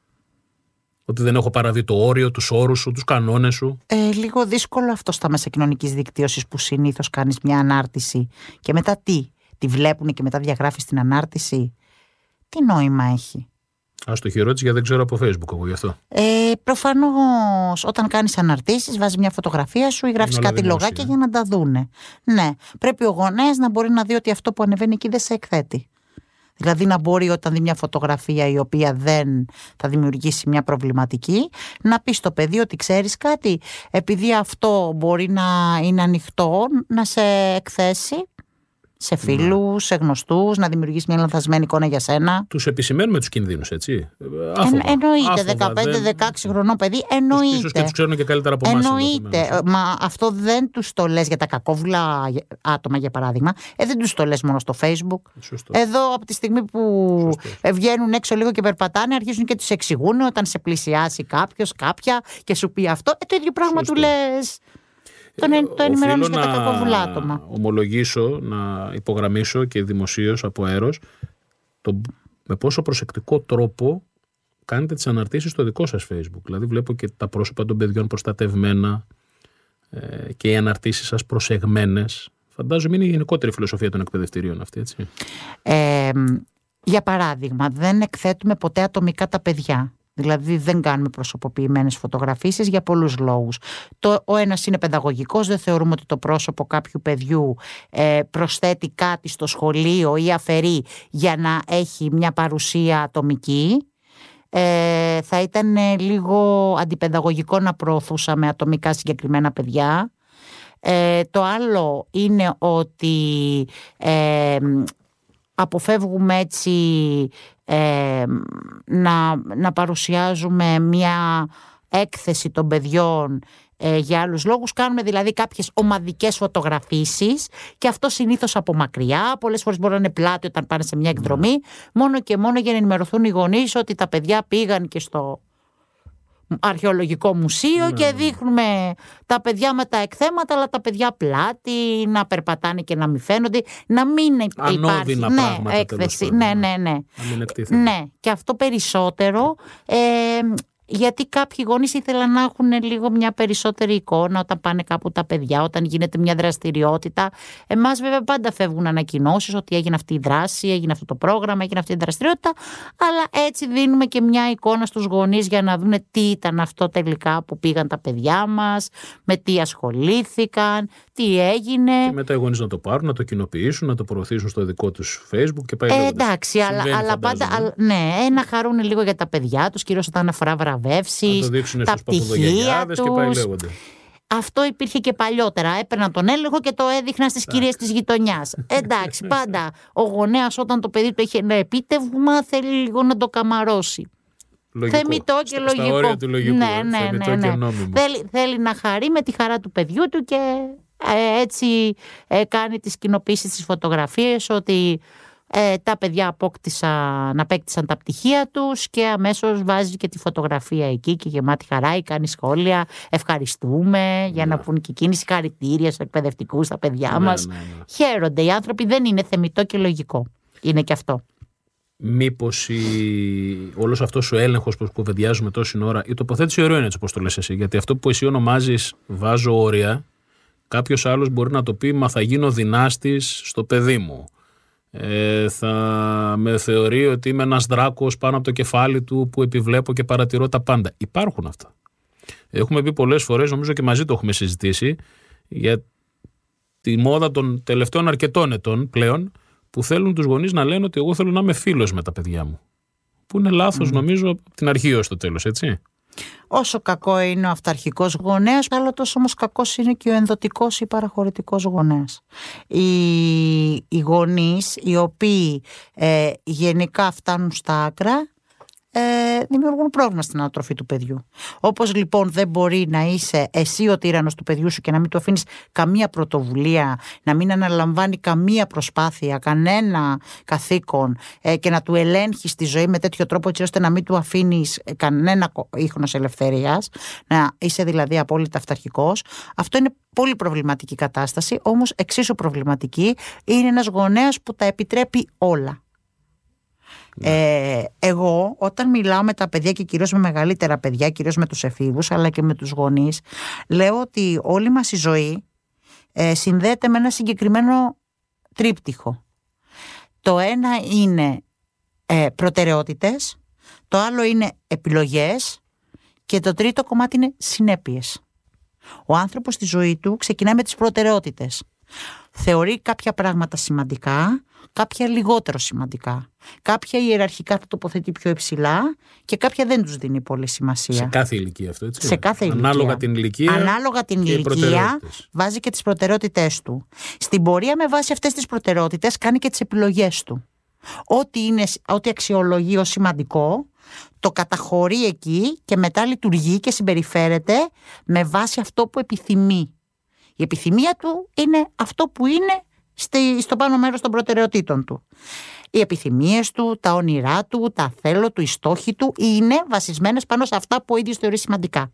Ότι δεν έχω παραβεί το όριο, τους όρους σου, τους κανόνες σου? Ε, λίγο δύσκολο αυτό στα μέσα κοινωνικής δικτύωσης που συνήθως κάνεις μια ανάρτηση και μετά τι? Τη βλέπουν και μετά διαγράφεις την ανάρτηση. Τι νόημα έχει? Ας το χειρότερος, γιατί δεν ξέρω από Facebook εγώ γι' αυτό. Ε, προφανώς όταν κάνεις αναρτήσεις βάζεις μια φωτογραφία σου ή γράφεις κάτι λογάκια για να τα δούνε. Ναι, πρέπει ο γονέας να μπορεί να δει ότι αυτό που ανεβαίνει εκεί δεν σε εκθέτει. Δηλαδή να μπορεί όταν δει μια φωτογραφία η οποία δεν θα δημιουργήσει μια προβληματική, να πει στο παιδί ότι ξέρεις κάτι, επειδή αυτό μπορεί να είναι ανοιχτό, να σε εκθέσει σε φίλους, ναι. σε γνωστούς, να δημιουργήσει μια λανθασμένη εικόνα για σένα. Τους επισημαίνουμε τους κινδύνους, έτσι. Άφοβα. Ε, εννοείται, δεκαπέντε δεκαέξι δεν... χρονών παιδί, εννοείται. Ίσως και τους ξέρουν και καλύτερα από εμάς. Εννοείται. Μα αυτό δεν τους το λες για τα κακόβουλα άτομα, για παράδειγμα. Ε, δεν τους το λες μόνο στο Facebook. Σωστό. Εδώ από τη στιγμή που Σωστός. βγαίνουν έξω λίγο και περπατάνε, αρχίζουν και τους εξηγούν όταν σε πλησιάσει κάποιος, κάποια και σου πει αυτό. Ε, το ίδιο πράγμα Σωστό. του λες. Το, το ενημερώνεις για τα κακόβουλα άτομα. Ομολογήσω, να υπογραμμίσω και δημοσίως από αέρος το, με πόσο προσεκτικό τρόπο κάνετε τις αναρτήσεις στο δικό σας Facebook. Δηλαδή βλέπω και τα πρόσωπα των παιδιών προστατευμένα ε, και οι αναρτήσεις σας προσεγμένες. Φαντάζομαι είναι η γενικότερη φιλοσοφία των εκπαιδευτηρίων αυτή, έτσι. Ε, για παράδειγμα, δεν εκθέτουμε ποτέ ατομικά τα παιδιά. Δηλαδή δεν κάνουμε προσωποποιημένες φωτογραφίσεις για πολλούς λόγους. Το, ο ένας είναι παιδαγωγικός, δεν θεωρούμε ότι το πρόσωπο κάποιου παιδιού ε, προσθέτει κάτι στο σχολείο ή αφαιρεί για να έχει μια παρουσία ατομική. Ε, θα ήταν λίγο αντιπαιδαγωγικό να προωθούσαμε ατομικά συγκεκριμένα παιδιά. Ε, το άλλο είναι ότι ε, αποφεύγουμε έτσι ε, να, να παρουσιάζουμε μια έκθεση των παιδιών ε, για άλλους λόγους. Κάνουμε δηλαδή κάποιες ομαδικές φωτογραφίσεις και αυτό συνήθως από μακριά. Πολλές φορές μπορεί να είναι πλάτη όταν πάνε σε μια εκδρομή, mm. μόνο και μόνο για να ενημερωθούν οι γονείς ότι τα παιδιά πήγαν και στο αρχαιολογικό μουσείο, ναι, και δείχνουμε τα παιδιά με τα εκθέματα, αλλά τα παιδιά πλάτη, να περπατάνε και να μην φαίνονται, να μην υπάρχει ναι, έκθεση. Ναι, ναι, ναι. Να ναι. Και αυτό περισσότερο ε, γιατί κάποιοι γονείς ήθελαν να έχουν λίγο μια περισσότερη εικόνα όταν πάνε κάπου τα παιδιά, όταν γίνεται μια δραστηριότητα. Εμάς βέβαια πάντα φεύγουν ανακοινώσεις ότι έγινε αυτή η δράση, έγινε αυτό το πρόγραμμα, έγινε αυτή η δραστηριότητα, αλλά έτσι δίνουμε και μια εικόνα στους γονείς για να δουν τι ήταν αυτό τελικά που πήγαν τα παιδιά μας, με τι ασχολήθηκαν, τι έγινε. Και μετά οι γονείς να το πάρουν, να το κοινοποιήσουν, να το προωθήσουν στο δικό τους Facebook και πάει ε, λέγοντας. Εντάξει, αλλά, αλλά πάντα α, ναι, να χαρούν λίγο για τα παιδιά τους, κυρίως όταν αφορά βραβεύσεις, να το δείξουν τα στους πτυχία τους. Και πάει λέγονται. Αυτό υπήρχε και παλιότερα. Έπαιρναν τον έλεγχο και το έδειχναν στις κυρίες της γειτονιάς. Εντάξει, πάντα ο γονέας όταν το παιδί του έχει ένα επίτευγμα θέλει λίγο να το καμαρώσει. Λογικό. Θεμιτό και στα, λογικό. Στα του λογικού, ναι, ναι, ναι, ναι. ναι. Θέλει, θέλει να χαρεί με τη χαρά του παιδιού του και ε, έτσι ε, κάνει τις κοινοποίησεις, τις φωτογραφίες ότι ε, τα παιδιά απόκτησαν, απέκτησαν τα πτυχία τους και αμέσως βάζει και τη φωτογραφία εκεί και γεμάτη χαρά ή κάνει σχόλια, ευχαριστούμε, ναι. για να πούν και εκείνοι συγχαρητήρια στους εκπαιδευτικούς, στα παιδιά ναι, μας. Ναι, ναι. Χαίρονται οι άνθρωποι, δεν είναι θεμιτό και λογικό. Είναι και αυτό. Μήπως η... όλος αυτός ο έλεγχος που κουβεντιάζουμε τόση ώρα, η τοποθέτηση ωραίο είναι έτσι όπως το λες εσύ, γιατί αυτό που εσύ ονομάζεις βάζω όρια, κάποιος άλλος μπορεί να το πει μα θα γίνω δυνάστης στο παιδί μου, ε, θα με θεωρεί ότι είμαι ένας δράκος πάνω από το κεφάλι του που επιβλέπω και παρατηρώ τα πάντα. Υπάρχουν αυτά. Έχουμε πει πολλές φορές, νομίζω και μαζί το έχουμε συζητήσει, για τη μόδα των τελευταίων αρκετών ετών πλέον, που θέλουν τους γονείς να λένε ότι εγώ θέλω να είμαι φίλος με τα παιδιά μου. Που είναι λάθος mm. νομίζω από την αρχή ως το τέλος, έτσι. Όσο κακό είναι ο αυταρχικός γονέας, άλλο τόσο όμως κακός είναι και ο ενδοτικός ή παραχωρητικός γονέας. Οι, οι γονείς οι οποίοι ε, γενικά φτάνουν στα άκρα, Ε, δημιουργούν πρόβλημα στην ανατροφή του παιδιού. Όπως λοιπόν δεν μπορεί να είσαι εσύ ο τύραννος του παιδιού σου και να μην του αφήνεις καμία πρωτοβουλία, να μην αναλαμβάνει καμία προσπάθεια, κανένα καθήκον ε, και να του ελέγχεις τη ζωή με τέτοιο τρόπο έτσι ώστε να μην του αφήνεις κανένα ίχνος ελευθερίας, να είσαι δηλαδή απόλυτα αυταρχικός, αυτό είναι πολύ προβληματική κατάσταση. Όμως εξίσου προβληματική είναι ένας γονέας που τα επιτρέπει όλα. Ε, εγώ όταν μιλάω με τα παιδιά και κυρίως με μεγαλύτερα παιδιά, κυρίως με τους εφήβους αλλά και με τους γονείς, λέω ότι όλη μας η ζωή ε, συνδέεται με ένα συγκεκριμένο τρίπτυχο. Το ένα είναι ε, προτεραιότητες, το άλλο είναι επιλογές και το τρίτο κομμάτι είναι συνέπειες. Ο άνθρωπος στη ζωή του ξεκινάει με τις προτεραιότητες. Θεωρεί κάποια πράγματα σημαντικά, κάποια λιγότερο σημαντικά. Κάποια ιεραρχικά τα τοποθετεί πιο υψηλά και κάποια δεν τους δίνει πολύ σημασία. Σε κάθε ηλικία αυτό, έτσι. Σε κάθε ηλικία. Ανάλογα την ηλικία, Ανάλογα την ηλικία βάζει και τις προτεραιότητές του. Στην πορεία με βάση αυτές τις προτεραιότητες κάνει και τις επιλογές του. Ό,τι, είναι, ό,τι αξιολογεί ως σημαντικό το καταχωρεί εκεί και μετά λειτουργεί και συμπεριφέρεται με βάση αυτό που επιθυμεί. Η επιθυμία του είναι αυτό που είναι στο πάνω μέρος των προτεραιοτήτων του. Οι επιθυμίες του, τα όνειρά του, τα θέλω του, οι στόχοι του είναι βασισμένες πάνω σε αυτά που ο ίδιος θεωρεί σημαντικά.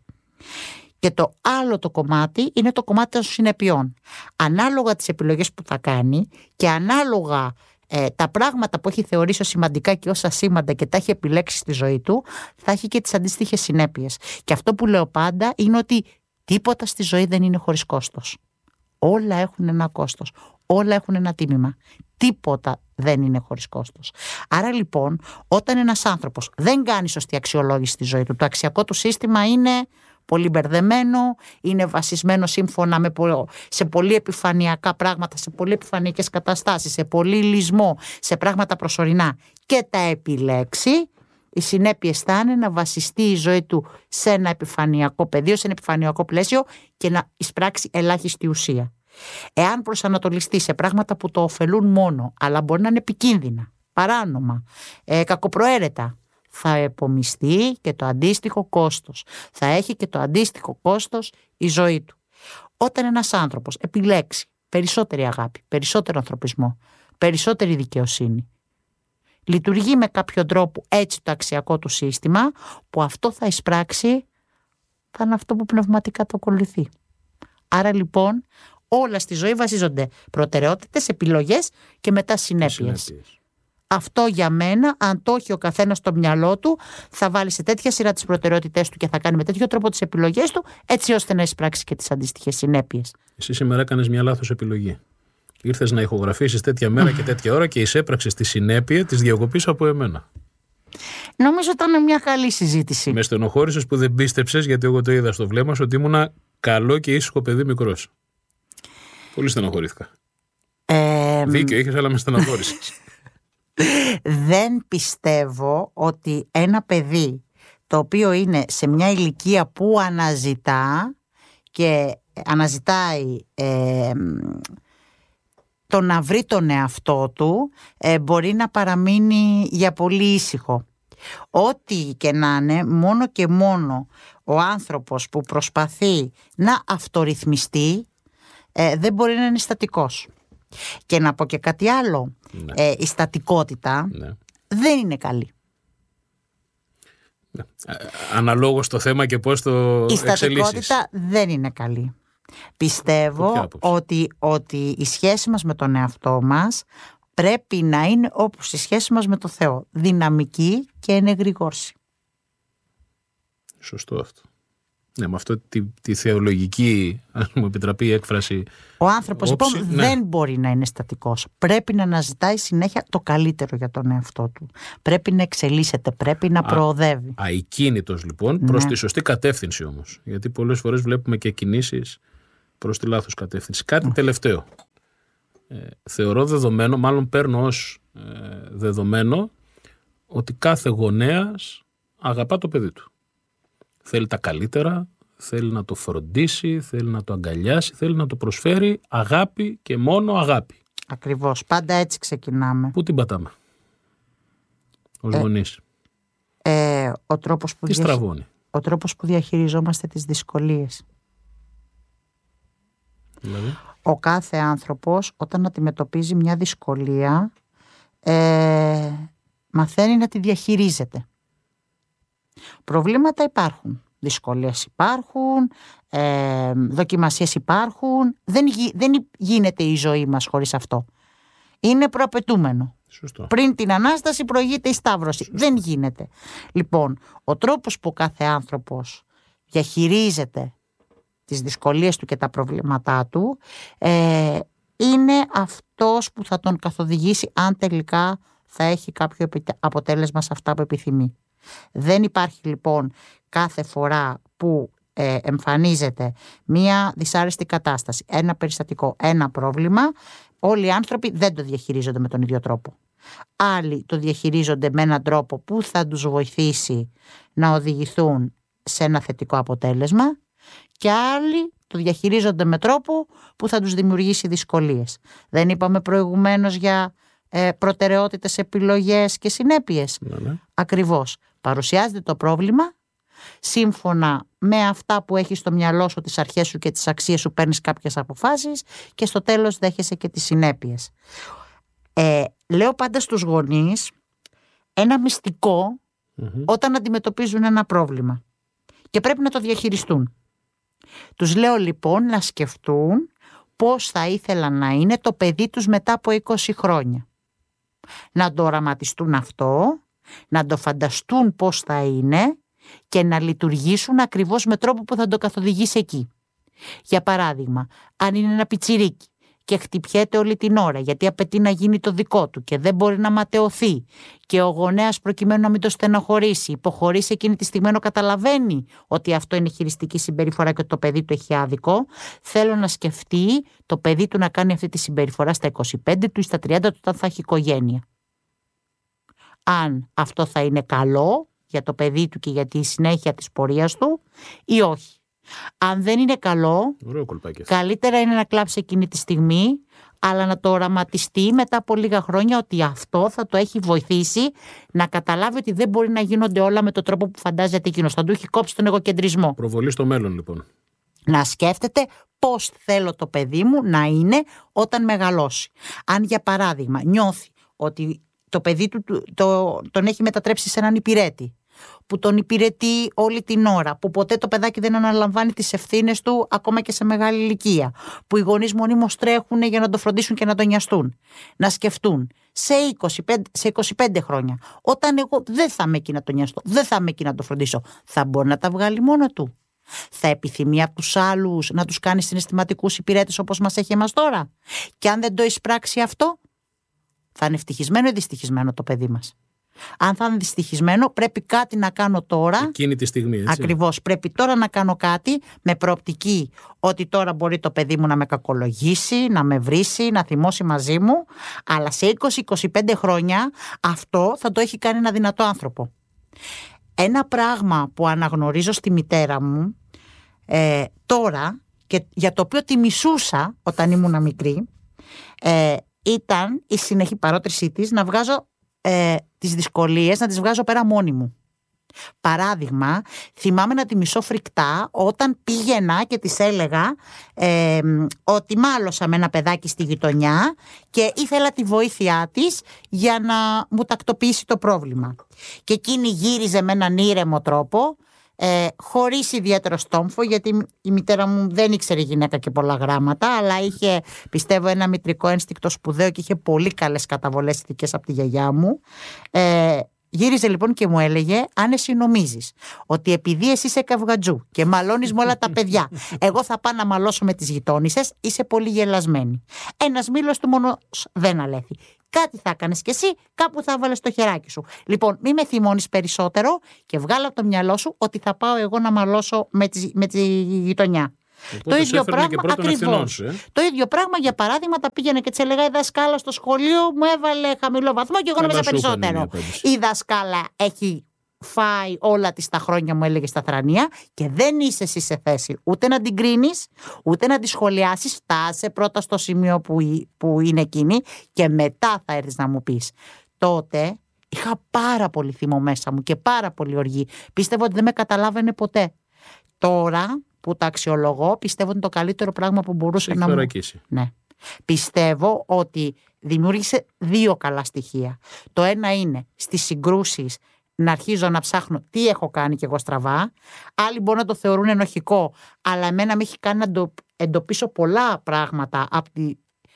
Και το άλλο το κομμάτι είναι το κομμάτι των συνεπειών. Ανάλογα τις επιλογές που θα κάνει και ανάλογα ε, τα πράγματα που έχει θεωρήσει ως σημαντικά και ως ασήμαντα και τα έχει επιλέξει στη ζωή του, θα έχει και τις αντίστοιχες συνέπειες. Και αυτό που λέω πάντα είναι ότι τίποτα στη ζωή δεν είναι χωρίς κόστος. Όλα έχουν ένα κόστος. Όλα έχουν ένα τίμημα. Τίποτα δεν είναι χωρίς κόστος. Άρα λοιπόν, όταν ένας άνθρωπος δεν κάνει σωστή αξιολόγηση στη ζωή του, το αξιακό του σύστημα είναι πολύ μπερδεμένο, είναι βασισμένο σύμφωνα με πο... σε πολύ επιφανειακά πράγματα, σε πολύ επιφανειακές καταστάσεις, σε πολύ λυσμό, σε πράγματα προσωρινά και τα επιλέξει, οι συνέπειες θα είναι να βασιστεί η ζωή του σε ένα επιφανειακό πεδίο, σε ένα επιφανειακό πλαίσιο και να εισπράξει ελάχιστη ουσία. Εάν προσανατολιστεί σε πράγματα που το ωφελούν μόνο, αλλά μπορεί να είναι επικίνδυνα, παράνομα, ε, κακοπροαίρετα, θα επομιστεί και το αντίστοιχο κόστος. Θα έχει και το αντίστοιχο κόστος η ζωή του. Όταν ένας άνθρωπος επιλέξει περισσότερη αγάπη, περισσότερο ανθρωπισμό, περισσότερη δικαιοσύνη, λειτουργεί με κάποιο τρόπο έτσι το αξιακό του σύστημα, που αυτό θα εισπράξει, θα είναι αυτό που πνευματικά το ακολουθεί. Άρα λοιπόν όλα στη ζωή βασίζονται προτεραιότητες, επιλογές και μετά συνέπειες. συνέπειες. Αυτό για μένα, αν το έχει ο καθένας στο μυαλό του, θα βάλει σε τέτοια σειρά τις προτεραιότητες του και θα κάνει με τέτοιο τρόπο τις επιλογές του, έτσι ώστε να εισπράξει και τις αντίστοιχες συνέπειες. Εσύ σήμερα έκανες μια λάθος επιλογή. Ήρθες να ηχογραφήσεις τέτοια μέρα και τέτοια ώρα και εισέπραξες τη συνέπεια της διακοπής από εμένα. Νομίζω ήταν μια καλή συζήτηση. Με στενοχώρησες που δεν πίστεψες, γιατί εγώ το είδα στο βλέμμα σου ότι ήμουνα καλό και ήσυχο παιδί μικρός. Πολύ στενοχωρήθηκα. Ε, Δίκιο είχες, αλλά με στενοχώρησες. Δεν πιστεύω ότι ένα παιδί το οποίο είναι σε μια ηλικία που αναζητά και αναζητάει ε, το να βρει τον εαυτό του, ε, μπορεί να παραμείνει για πολύ ήσυχο. Ό,τι και να είναι, μόνο και μόνο ο άνθρωπος που προσπαθεί να αυτορυθμιστεί ε, δεν μπορεί να είναι στατικός. Και να πω και κάτι άλλο. Ναι. Ε, η στατικότητα ναι. δεν είναι καλή. Ναι. Αναλόγως το θέμα και πώς το εξελίσσεις. Η στατικότητα δεν είναι καλή. Πιστεύω ότι, ότι η σχέση μας με τον εαυτό μας πρέπει να είναι όπως η σχέση μας με το Θεό. Δυναμική και ενεγρηγόρση. Σωστό αυτό. Ναι, με αυτό τη, τη θεολογική, αν μου επιτραπεί η έκφραση. Ο άνθρωπος όψη, λοιπόν ναι. δεν μπορεί να είναι στατικός. Πρέπει να αναζητάει συνέχεια το καλύτερο για τον εαυτό του. Πρέπει να εξελίσσεται, πρέπει να Α, προοδεύει. Αικίνητος λοιπόν, προς ναι. τη σωστή κατεύθυνση όμως. Γιατί πολλές φορές βλέπουμε και κινήσεις προς τη λάθος κατεύθυνση. Κάτι mm. τελευταίο. Ε, θεωρώ δεδομένο, μάλλον παίρνω ως ε, δεδομένο, ότι κάθε γονέας αγαπά το παιδί του. Θέλει τα καλύτερα, θέλει να το φροντίσει, θέλει να το αγκαλιάσει, θέλει να το προσφέρει αγάπη και μόνο αγάπη. Ακριβώς, πάντα έτσι ξεκινάμε. Πού την πατάμε ως ε, γονείς? Ε, ο, τρόπος που Τι διαχει... στραβώνει? ο τρόπος που διαχειριζόμαστε τις δυσκολίες. Δηλαδή? Ο κάθε άνθρωπος όταν αντιμετωπίζει μια δυσκολία ε, μαθαίνει να τη διαχειρίζεται. Προβλήματα υπάρχουν, δυσκολίες υπάρχουν, ε, δοκιμασίες υπάρχουν. Δεν, γι, δεν γίνεται η ζωή μας χωρίς αυτό. Είναι προαπαιτούμενο. Σωστό. Πριν την Ανάσταση προηγείται η Σταύρωση. Σωστό. Δεν γίνεται. Λοιπόν, ο τρόπος που κάθε άνθρωπος διαχειρίζεται τις δυσκολίες του και τα προβλήματά του ε, είναι αυτός που θα τον καθοδηγήσει αν τελικά θα έχει κάποιο αποτέλεσμα σε αυτά που επιθυμεί. Δεν υπάρχει λοιπόν κάθε φορά που ε, εμφανίζεται μία δυσάρεστη κατάσταση, ένα περιστατικό, ένα πρόβλημα, όλοι οι άνθρωποι δεν το διαχειρίζονται με τον ίδιο τρόπο. Άλλοι το διαχειρίζονται με έναν τρόπο που θα τους βοηθήσει να οδηγηθούν σε ένα θετικό αποτέλεσμα και άλλοι το διαχειρίζονται με τρόπο που θα τους δημιουργήσει δυσκολίες. Δεν είπαμε προηγουμένως για ε, προτεραιότητες, επιλογές και συνέπειες? Ναι, ναι. Ακριβώς. Παρουσιάζεται το πρόβλημα, σύμφωνα με αυτά που έχεις στο μυαλό σου, τις αρχές σου και τις αξίες σου, παίρνεις κάποιες αποφάσεις και στο τέλος δέχεσαι και τις συνέπειες. Ε, λέω πάντα στους γονείς ένα μυστικό mm-hmm. όταν αντιμετωπίζουν ένα πρόβλημα και πρέπει να το διαχειριστούν. Τους λέω λοιπόν να σκεφτούν πώς θα ήθελαν να είναι το παιδί τους μετά από είκοσι χρόνια. Να το οραματιστούν αυτό, να το φανταστούν πώς θα είναι και να λειτουργήσουν ακριβώς με τρόπο που θα το καθοδηγήσει εκεί. Για παράδειγμα, αν είναι ένα πιτσιρίκι και χτυπιέται όλη την ώρα γιατί απαιτεί να γίνει το δικό του και δεν μπορεί να ματαιωθεί και ο γονέας προκειμένου να μην το στενοχωρήσει υποχωρεί σε εκείνη τη στιγμή ενώ καταλαβαίνει ότι αυτό είναι χειριστική συμπεριφορά και ότι το παιδί του έχει άδικο, θέλω να σκεφτεί το παιδί του να κάνει αυτή τη συμπεριφορά στα είκοσι πέντε του ή στα τριάντα του όταν θα έχει οικογένεια. Αν αυτό θα είναι καλό για το παιδί του και για τη συνέχεια της πορείας του ή όχι. Αν δεν είναι καλό, καλύτερα είναι να κλάψει εκείνη τη στιγμή, αλλά να το οραματιστεί μετά από λίγα χρόνια ότι αυτό θα το έχει βοηθήσει να καταλάβει ότι δεν μπορεί να γίνονται όλα με τον τρόπο που φαντάζεται εκείνος. Θα του έχει κόψει τον εγωκεντρισμό. Προβολή στο μέλλον λοιπόν. Να σκέφτεται πώς θέλω το παιδί μου να είναι όταν μεγαλώσει. Αν για παράδειγμα νιώθει ότι το παιδί του το, τον έχει μετατρέψει σε έναν υπηρέτη, που τον υπηρετεί όλη την ώρα, που ποτέ το παιδάκι δεν αναλαμβάνει τις ευθύνες του ακόμα και σε μεγάλη ηλικία, που οι γονείς μονίμως τρέχουν για να το φροντίσουν και να τον νοιαστούν, να σκεφτούν σε είκοσι πέντε, σε είκοσι πέντε χρόνια, όταν εγώ δεν θα είμαι εκεί να τον νοιαστώ, δεν θα είμαι εκεί να το φροντίσω, θα μπορεί να τα βγάλει μόνο του? Θα επιθυμεί από τους άλλους να τους κάνει συναισθηματικούς υπηρέτες όπως μας έχει εμάς τώρα? Και αν δεν το εισπράξει αυτό, θα είναι ευτυχισμένο ή δυστυχισμένο το παιδί μας? Αν θα είναι δυστυχισμένο, πρέπει κάτι να κάνω τώρα. Εκείνη τη στιγμή, έτσι. Ακριβώς. Πρέπει τώρα να κάνω κάτι με προοπτική ότι τώρα μπορεί το παιδί μου να με κακολογήσει, να με βρίσει, να θυμώσει μαζί μου. Αλλά σε είκοσι με είκοσι πέντε χρόνια αυτό θα το έχει κάνει ένα δυνατό άνθρωπο. Ένα πράγμα που αναγνωρίζω στη μητέρα μου ε, τώρα και για το οποίο τη μισούσα όταν ήμουν μικρή ε, ήταν η συνεχή παρότρησή της να βγάζω Ε, τις δυσκολίες να τις βγάζω πέρα μόνη μου. Παράδειγμα, θυμάμαι να τη μισώ φρικτά όταν πήγαινα και της έλεγα ε, ότι μάλωσα με ένα παιδάκι στη γειτονιά και ήθελα τη βοήθειά της για να μου τακτοποιήσει το πρόβλημα. Και εκείνη γύριζε με έναν ήρεμο τρόπο, ε, χωρίς ιδιαίτερο στόμφο, γιατί η μητέρα μου δεν ήξερε γυναίκα και πολλά γράμματα, αλλά είχε, πιστεύω, ένα μητρικό ένστικτο σπουδαίο και είχε πολύ καλές καταβολές ηθικές από τη γιαγιά μου. Ε, Γύριζε λοιπόν και μου έλεγε: αν εσύ νομίζεις ότι επειδή εσύ είσαι καυγατζού και μαλώνεις με όλα τα παιδιά, εγώ θα πάω να μαλώσω με τις γειτόνισσες, είσαι πολύ γελασμένη. Ένας μήλος του μόνος δεν αλέθη. Κάτι θα έκανες κι εσύ, κάπου θα βάλεις το χεράκι σου. Λοιπόν, μη με θυμώνεις περισσότερο και βγάλω από το μυαλό σου ότι θα πάω εγώ να μαλώσω με τη, με τη γειτονιά. Οπότε το ίδιο πράγμα, ακριβώς. Ε? Το ίδιο πράγμα, για παράδειγμα, τα πήγαινε και της έλεγα: η δασκάλα στο σχολείο μου έβαλε χαμηλό βαθμό και εγώ νόμιζα περισσότερο. Η δασκάλα έχει φάει όλα της τα χρόνια, μου έλεγε, στα θρανία, και δεν είσαι εσύ σε θέση ούτε να την κρίνεις, ούτε να τη σχολιάσεις. Φτάσε πρώτα στο σημείο που, που είναι εκείνη και μετά θα έρθεις να μου πεις. Τότε είχα πάρα πολύ θυμό μέσα μου και πάρα πολύ οργή. Πίστευα ότι δεν με καταλάβαινε ποτέ. Τώρα που τα αξιολογώ, πιστεύω ότι είναι το καλύτερο πράγμα που μπορούσε να μου... Ναι. Πιστεύω ότι δημιούργησε δύο καλά στοιχεία. Το ένα είναι στις συγκρούσεις να αρχίζω να ψάχνω τι έχω κάνει κι εγώ στραβά. Άλλοι μπορούν να το θεωρούν ενοχικό, αλλά εμένα με έχει κάνει να εντοπίσω πολλά πράγματα από, τη...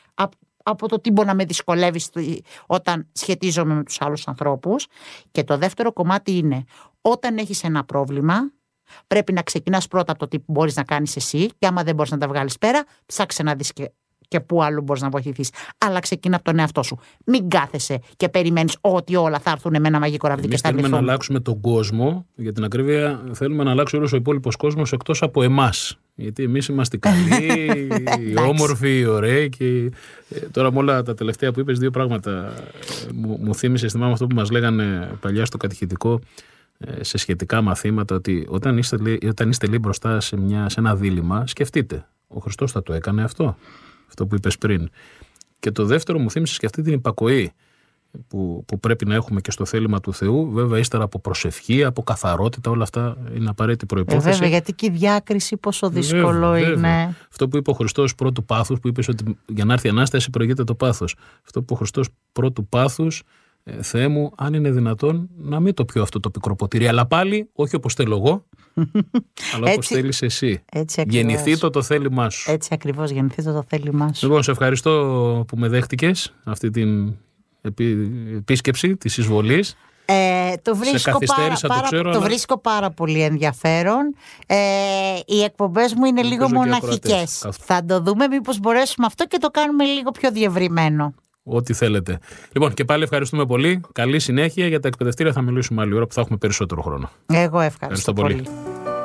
από το τι μπορεί να με δυσκολεύει όταν σχετίζομαι με τους άλλους ανθρώπους. Και το δεύτερο κομμάτι είναι, όταν έχεις ένα πρόβλημα, πρέπει να ξεκινάς πρώτα από το τι μπορείς να κάνεις εσύ, και άμα δεν μπορείς να τα βγάλεις πέρα, ψάξε να δεις και, και πού άλλο μπορείς να βοηθηθείς. Αλλά ξεκινά από τον εαυτό σου. Μην κάθεσαι και περιμένεις ότι όλα θα έρθουν με ένα μαγικό ραβδί και θα λυθούν. Θέλουμε να αλλάξουμε τον κόσμο, για την ακρίβεια, θέλουμε να αλλάξει όλος ο υπόλοιπος κόσμος εκτός από εμάς. Γιατί εμείς είμαστε καλοί, οι όμορφοι, οι ωραίοι. Και τώρα με όλα τα τελευταία που είπες, δύο πράγματα μου, μου θύμισες. Θυμάμαι αυτό που μας λέγανε παλιά στο κατηχητικό, σε σχετικά μαθήματα, ότι όταν είστε, όταν είστε λίγο μπροστά σε, μια, σε ένα δίλημμα, σκεφτείτε, ο Χριστός θα το έκανε αυτό, αυτό που είπες πριν. Και το δεύτερο μου θύμισε και αυτή την υπακοή που, που πρέπει να έχουμε και στο θέλημα του Θεού, βέβαια ύστερα από προσευχή, από καθαρότητα, όλα αυτά είναι απαραίτητη προϋπόθεση. Ε, βέβαια, γιατί και η διάκριση πόσο δύσκολο βέβαια, είναι. Βέβαια. Αυτό που είπε ο Χριστός πρώτου πάθους, που είπες ότι για να έρθει η Ανάσταση προηγείται το πάθος. Αυτό που είπε ο Χριστός πρώτου πάθους, Ε, Θεέ μου, αν είναι δυνατόν να μην το πιω αυτό το πικρό ποτήρι, αλλά πάλι όχι όπως θέλω εγώ, αλλά όπως θέλεις εσύ. Γεννηθεί το το θέλημά σου. Έτσι ακριβώς, γεννηθεί το το θέλημά σου. Λοιπόν, σε ευχαριστώ που με δέχτηκες αυτή την επί... επίσκεψη της εισβολής. Ε, το, βρίσκω πάρα, το, πάρα, ξέρω, το αλλά... βρίσκω πάρα πολύ ενδιαφέρον. ε, Οι εκπομπές μου είναι λίγο μοναχικές. Θα το δούμε μήπως μπορέσουμε αυτό και το κάνουμε λίγο πιο διευρυμένο. Ό,τι θέλετε. Λοιπόν, και πάλι ευχαριστούμε πολύ. Καλή συνέχεια. Για τα εκπαιδευτήρια θα μιλήσουμε άλλη ώρα που θα έχουμε περισσότερο χρόνο. Εγώ ευχαριστώ, ευχαριστώ πολύ. πολύ.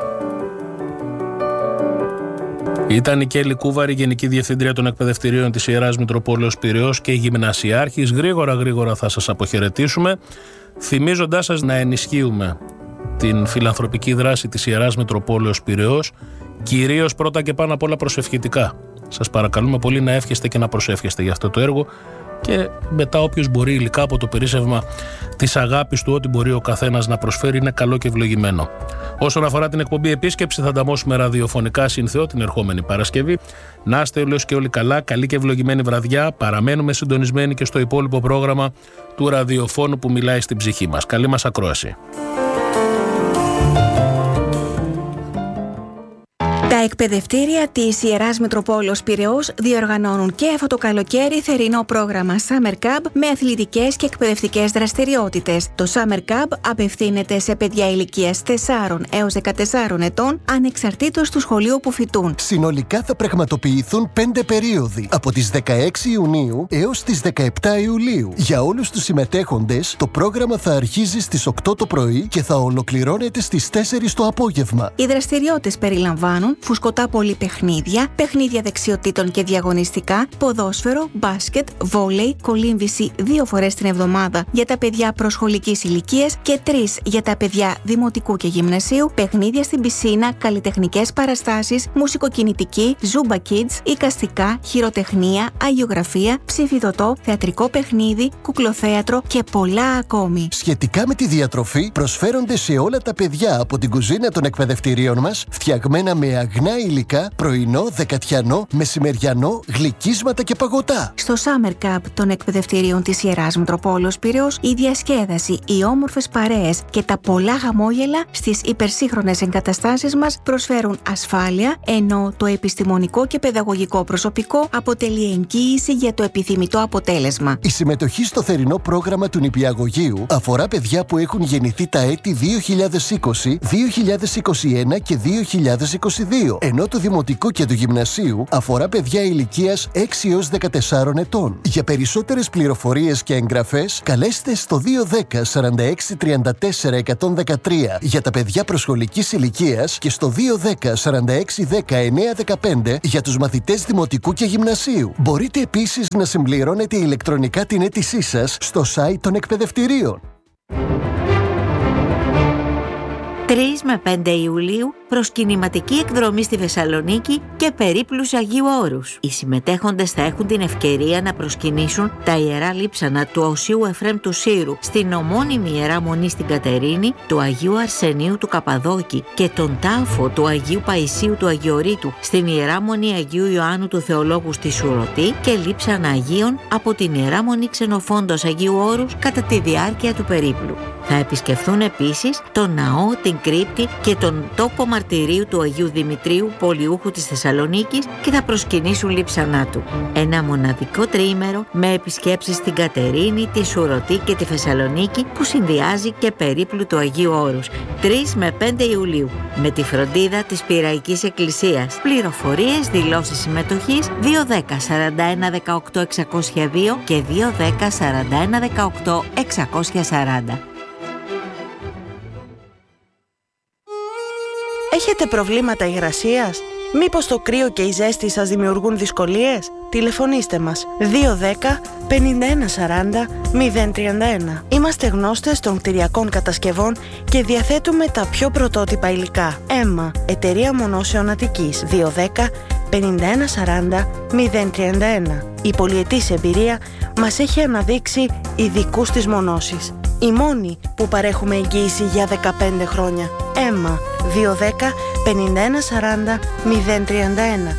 Ήταν η Κέλλη Κούβαρη, Γενική Διευθύντρια των Εκπαιδευτηρίων της Ιεράς Μητροπόλεως Πειραιώς και Γυμνασιάρχης. Γρήγορα γρήγορα θα σας αποχαιρετήσουμε, θυμίζοντάς σας να ενισχύουμε την φιλανθρωπική δράση της Ιεράς Μητροπόλεως Πειραιώς, κυρίως πρώτα και πάνω απ' όλα προσευχητικά. Σας παρακαλούμε πολύ να εύχεστε και να προσεύχεστε για αυτό το έργο, και μετά όποιος μπορεί υλικά από το περίσσευμα της αγάπης του, ό,τι μπορεί ο καθένας να προσφέρει, είναι καλό και ευλογημένο. Όσον αφορά την εκπομπή Επίσκεψη, θα ανταμώσουμε ραδιοφωνικά συν Θεό την ερχόμενη Παρασκευή. Να είστε όλες και όλοι καλά, καλή και ευλογημένη βραδιά. Παραμένουμε συντονισμένοι και στο υπόλοιπο πρόγραμμα του ραδιοφώνου που μιλάει στην ψυχή μας. Καλή μας ακρόαση. Τα εκπαιδευτήρια της Ιεράς Μητροπόλεως Πειραιώς διοργανώνουν και αυτό το καλοκαίρι θερινό πρόγραμμα Summer Camp με αθλητικές και εκπαιδευτικές δραστηριότητες. Το Summer Camp απευθύνεται σε παιδιά ηλικίας τεσσάρων έως δεκατεσσάρων ετών, ανεξαρτήτως του σχολείου που φοιτούν. Συνολικά θα πραγματοποιηθούν πέντε περίοδοι, από τις δεκαέξι Ιουνίου έως τις δεκαεπτά Ιουλίου. Για όλους τους συμμετέχοντες, το πρόγραμμα θα αρχίζει στις οκτώ το πρωί και θα ολοκληρώνεται στις τέσσερις το απόγευμα. Οι δραστηριότητες περιλαμβάνουν φουσκωτά πολυπαιχνίδια, παιχνίδια δεξιοτήτων και διαγωνιστικά, ποδόσφαιρο, μπάσκετ, βόλεϊ, κολύμβηση δύο φορές την εβδομάδα για τα παιδιά προσχολικής ηλικίας και τρεις για τα παιδιά δημοτικού και γυμνασίου, παιχνίδια στην πισίνα, καλλιτεχνικές παραστάσεις, μουσικοκινητική, Zumba Kids, εικαστικά, χειροτεχνία, αγιογραφία, ψηφιδωτό, θεατρικό παιχνίδι, κουκλοθέατρο και πολλά ακόμη. Σχετικά με τη διατροφή, προσφέρονται σε όλα τα παιδιά από την κουζίνα των εκπαιδευτηρίων μας, φτιαγμένα με αγνά υλικά, πρωινό, δεκατιανό, μεσημεριανό, γλυκίσματα και παγωτά. Στο Summer Cup των εκπαιδευτηρίων της Ιεράς Μητροπόλεως Πειραιώς, η διασκέδαση, οι όμορφες παρέες και τα πολλά χαμόγελα στις υπερσύγχρονες εγκαταστάσεις μας προσφέρουν ασφάλεια, ενώ το επιστημονικό και παιδαγωγικό προσωπικό αποτελεί εγγύηση για το επιθυμητό αποτέλεσμα. Η συμμετοχή στο θερινό πρόγραμμα του νηπιαγωγείου αφορά παιδιά που έχουν γεννηθεί τα έτη δύο χιλιάδες είκοσι, δύο χιλιάδες είκοσι ένα και δύο χιλιάδες είκοσι δύο, ενώ το δημοτικό και του γυμνασίου αφορά παιδιά ηλικίας έξι έως δεκατεσσάρων ετών. Για περισσότερες πληροφορίες και εγγραφές, καλέστε στο δύο δέκα σαράντα έξι τριάντα τέσσερα εκατόν δεκατρία για τα παιδιά προσχολικής ηλικίας και στο δύο δέκα σαράντα έξι δέκα εννιακόσια δεκαπέντε για τους μαθητές δημοτικού και γυμνασίου. Μπορείτε επίσης να συμπληρώνετε ηλεκτρονικά την αίτησή σας στο site των εκπαιδευτηρίων. τρεις με πέντε Ιουλίου προσκυνηματική εκδρομή στη Θεσσαλονίκη και περίπλους Αγίου Όρους. Οι συμμετέχοντες θα έχουν την ευκαιρία να προσκυνήσουν τα ιερά λείψανα του Οσίου Εφραίμ του Σύρου, στην ομώνυμη Ιερά Μονή στην Κατερίνη, του Αγίου Αρσενίου του Καπαδόκη και τον τάφο του Αγίου Παϊσίου του Αγιορείτου στην Ιερά Μονή Αγίου Ιωάννου του Θεολόγου στη Σουρωτή και λείψανα Αγίων από την Ιερά Μονή Ξενοφόντος Αγίου Όρους κατά τη διάρκεια του περίπλου. Θα επισκεφθούν επίσης τον ναό, την κρύπτη και τον τόπο μαρτυρίου του Αγίου Δημητρίου, πολιούχου της Θεσσαλονίκης, και θα προσκυνήσουν λείψανά του. Ένα μοναδικό τριήμερο με επισκέψεις στην Κατερίνη, τη Σουρωτή και τη Θεσσαλονίκη που συνδυάζει και περίπλου του Αγίου Όρους. τρεις με πέντε Ιουλίου με τη φροντίδα της Πειραϊκής Εκκλησίας. Πληροφορίες, δηλώσεις συμμετοχής δύο δέκα σαράντα ένα δεκαοκτώ εξακόσια δύο και δύο δέκα σαράντα ένα δεκαοκτώ εξακόσια σαράντα. Έχετε προβλήματα υγρασίας? Μήπως το κρύο και η ζέστη σας δημιουργούν δυσκολίες? Τηλεφωνήστε μας δύο δέκα πενήντα ένα σαράντα μηδέν τριάντα ένα. Είμαστε γνώστες των κτηριακών κατασκευών και διαθέτουμε τα πιο πρωτότυπα υλικά. Έμα, εταιρεία μονώσεων Αττικής δύο δέκα πενήντα ένα σαράντα μηδέν τριάντα ένα. Η πολυετής εμπειρία μας έχει αναδείξει ειδικούς της μονώσης. Η μόνη που παρέχουμε εγγύηση για δεκαπέντε χρόνια. Έμα δύο δέκα πενήντα ένα σαράντα μηδέν τριάντα ένα.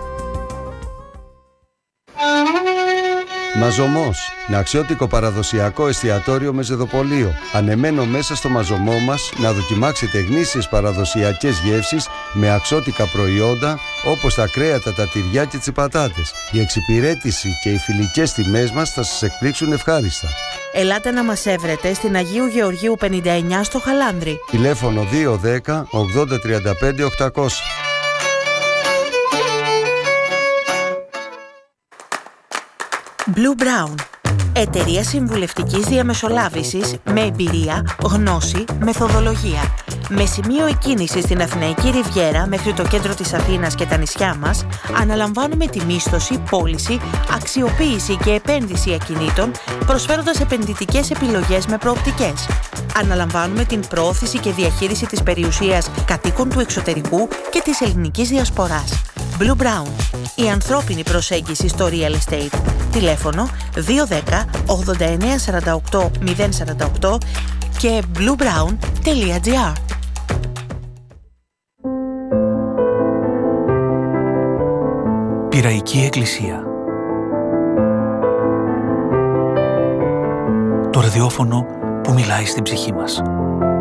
Μαζωμός, ναξιώτικο παραδοσιακό εστιατόριο με ζεδοπολείο. Ανεμένο μέσα στο μαζωμό μας να δοκιμάξετε γνήσιες παραδοσιακές γεύσεις με αξιώτικα προϊόντα όπως τα κρέατα, τα τυριά και τις πατάτες. Η εξυπηρέτηση και οι φιλικές τιμές μας θα σας εκπλήξουν ευχάριστα. Ελάτε να μας έβρετε στην Αγίου Γεωργίου πενήντα εννιά στο Χαλάνδρι. Τηλέφωνο δύο δέκα ογδόντα τριάντα πέντε οκτακόσια. Blue Brown. Εταιρεία συμβουλευτικής διαμεσολάβησης με εμπειρία, γνώση, μεθοδολογία. Με σημείο εκκίνηση στην Αθηναϊκή Ριβιέρα μέχρι το κέντρο της Αθήνας και τα νησιά μας, αναλαμβάνουμε τη μίσθωση, πώληση, αξιοποίηση και επένδυση ακινήτων, προσφέροντας επενδυτικές επιλογές με προοπτικές. Αναλαμβάνουμε την προώθηση και διαχείριση της περιουσίας κατοίκων του εξωτερικού και της ελληνικής διασποράς. Blue Brown. Η ανθρώπινη προσέγγιση στο real estate. Τηλέφωνο δύο δέκα ογδόντα εννέα σαράντα οκτώ μηδέν σαράντα οκτώ και bluebrown τελεία gr. Πειραϊκή Εκκλησία. Το ραδιόφωνο που μιλάει στην ψυχή μας.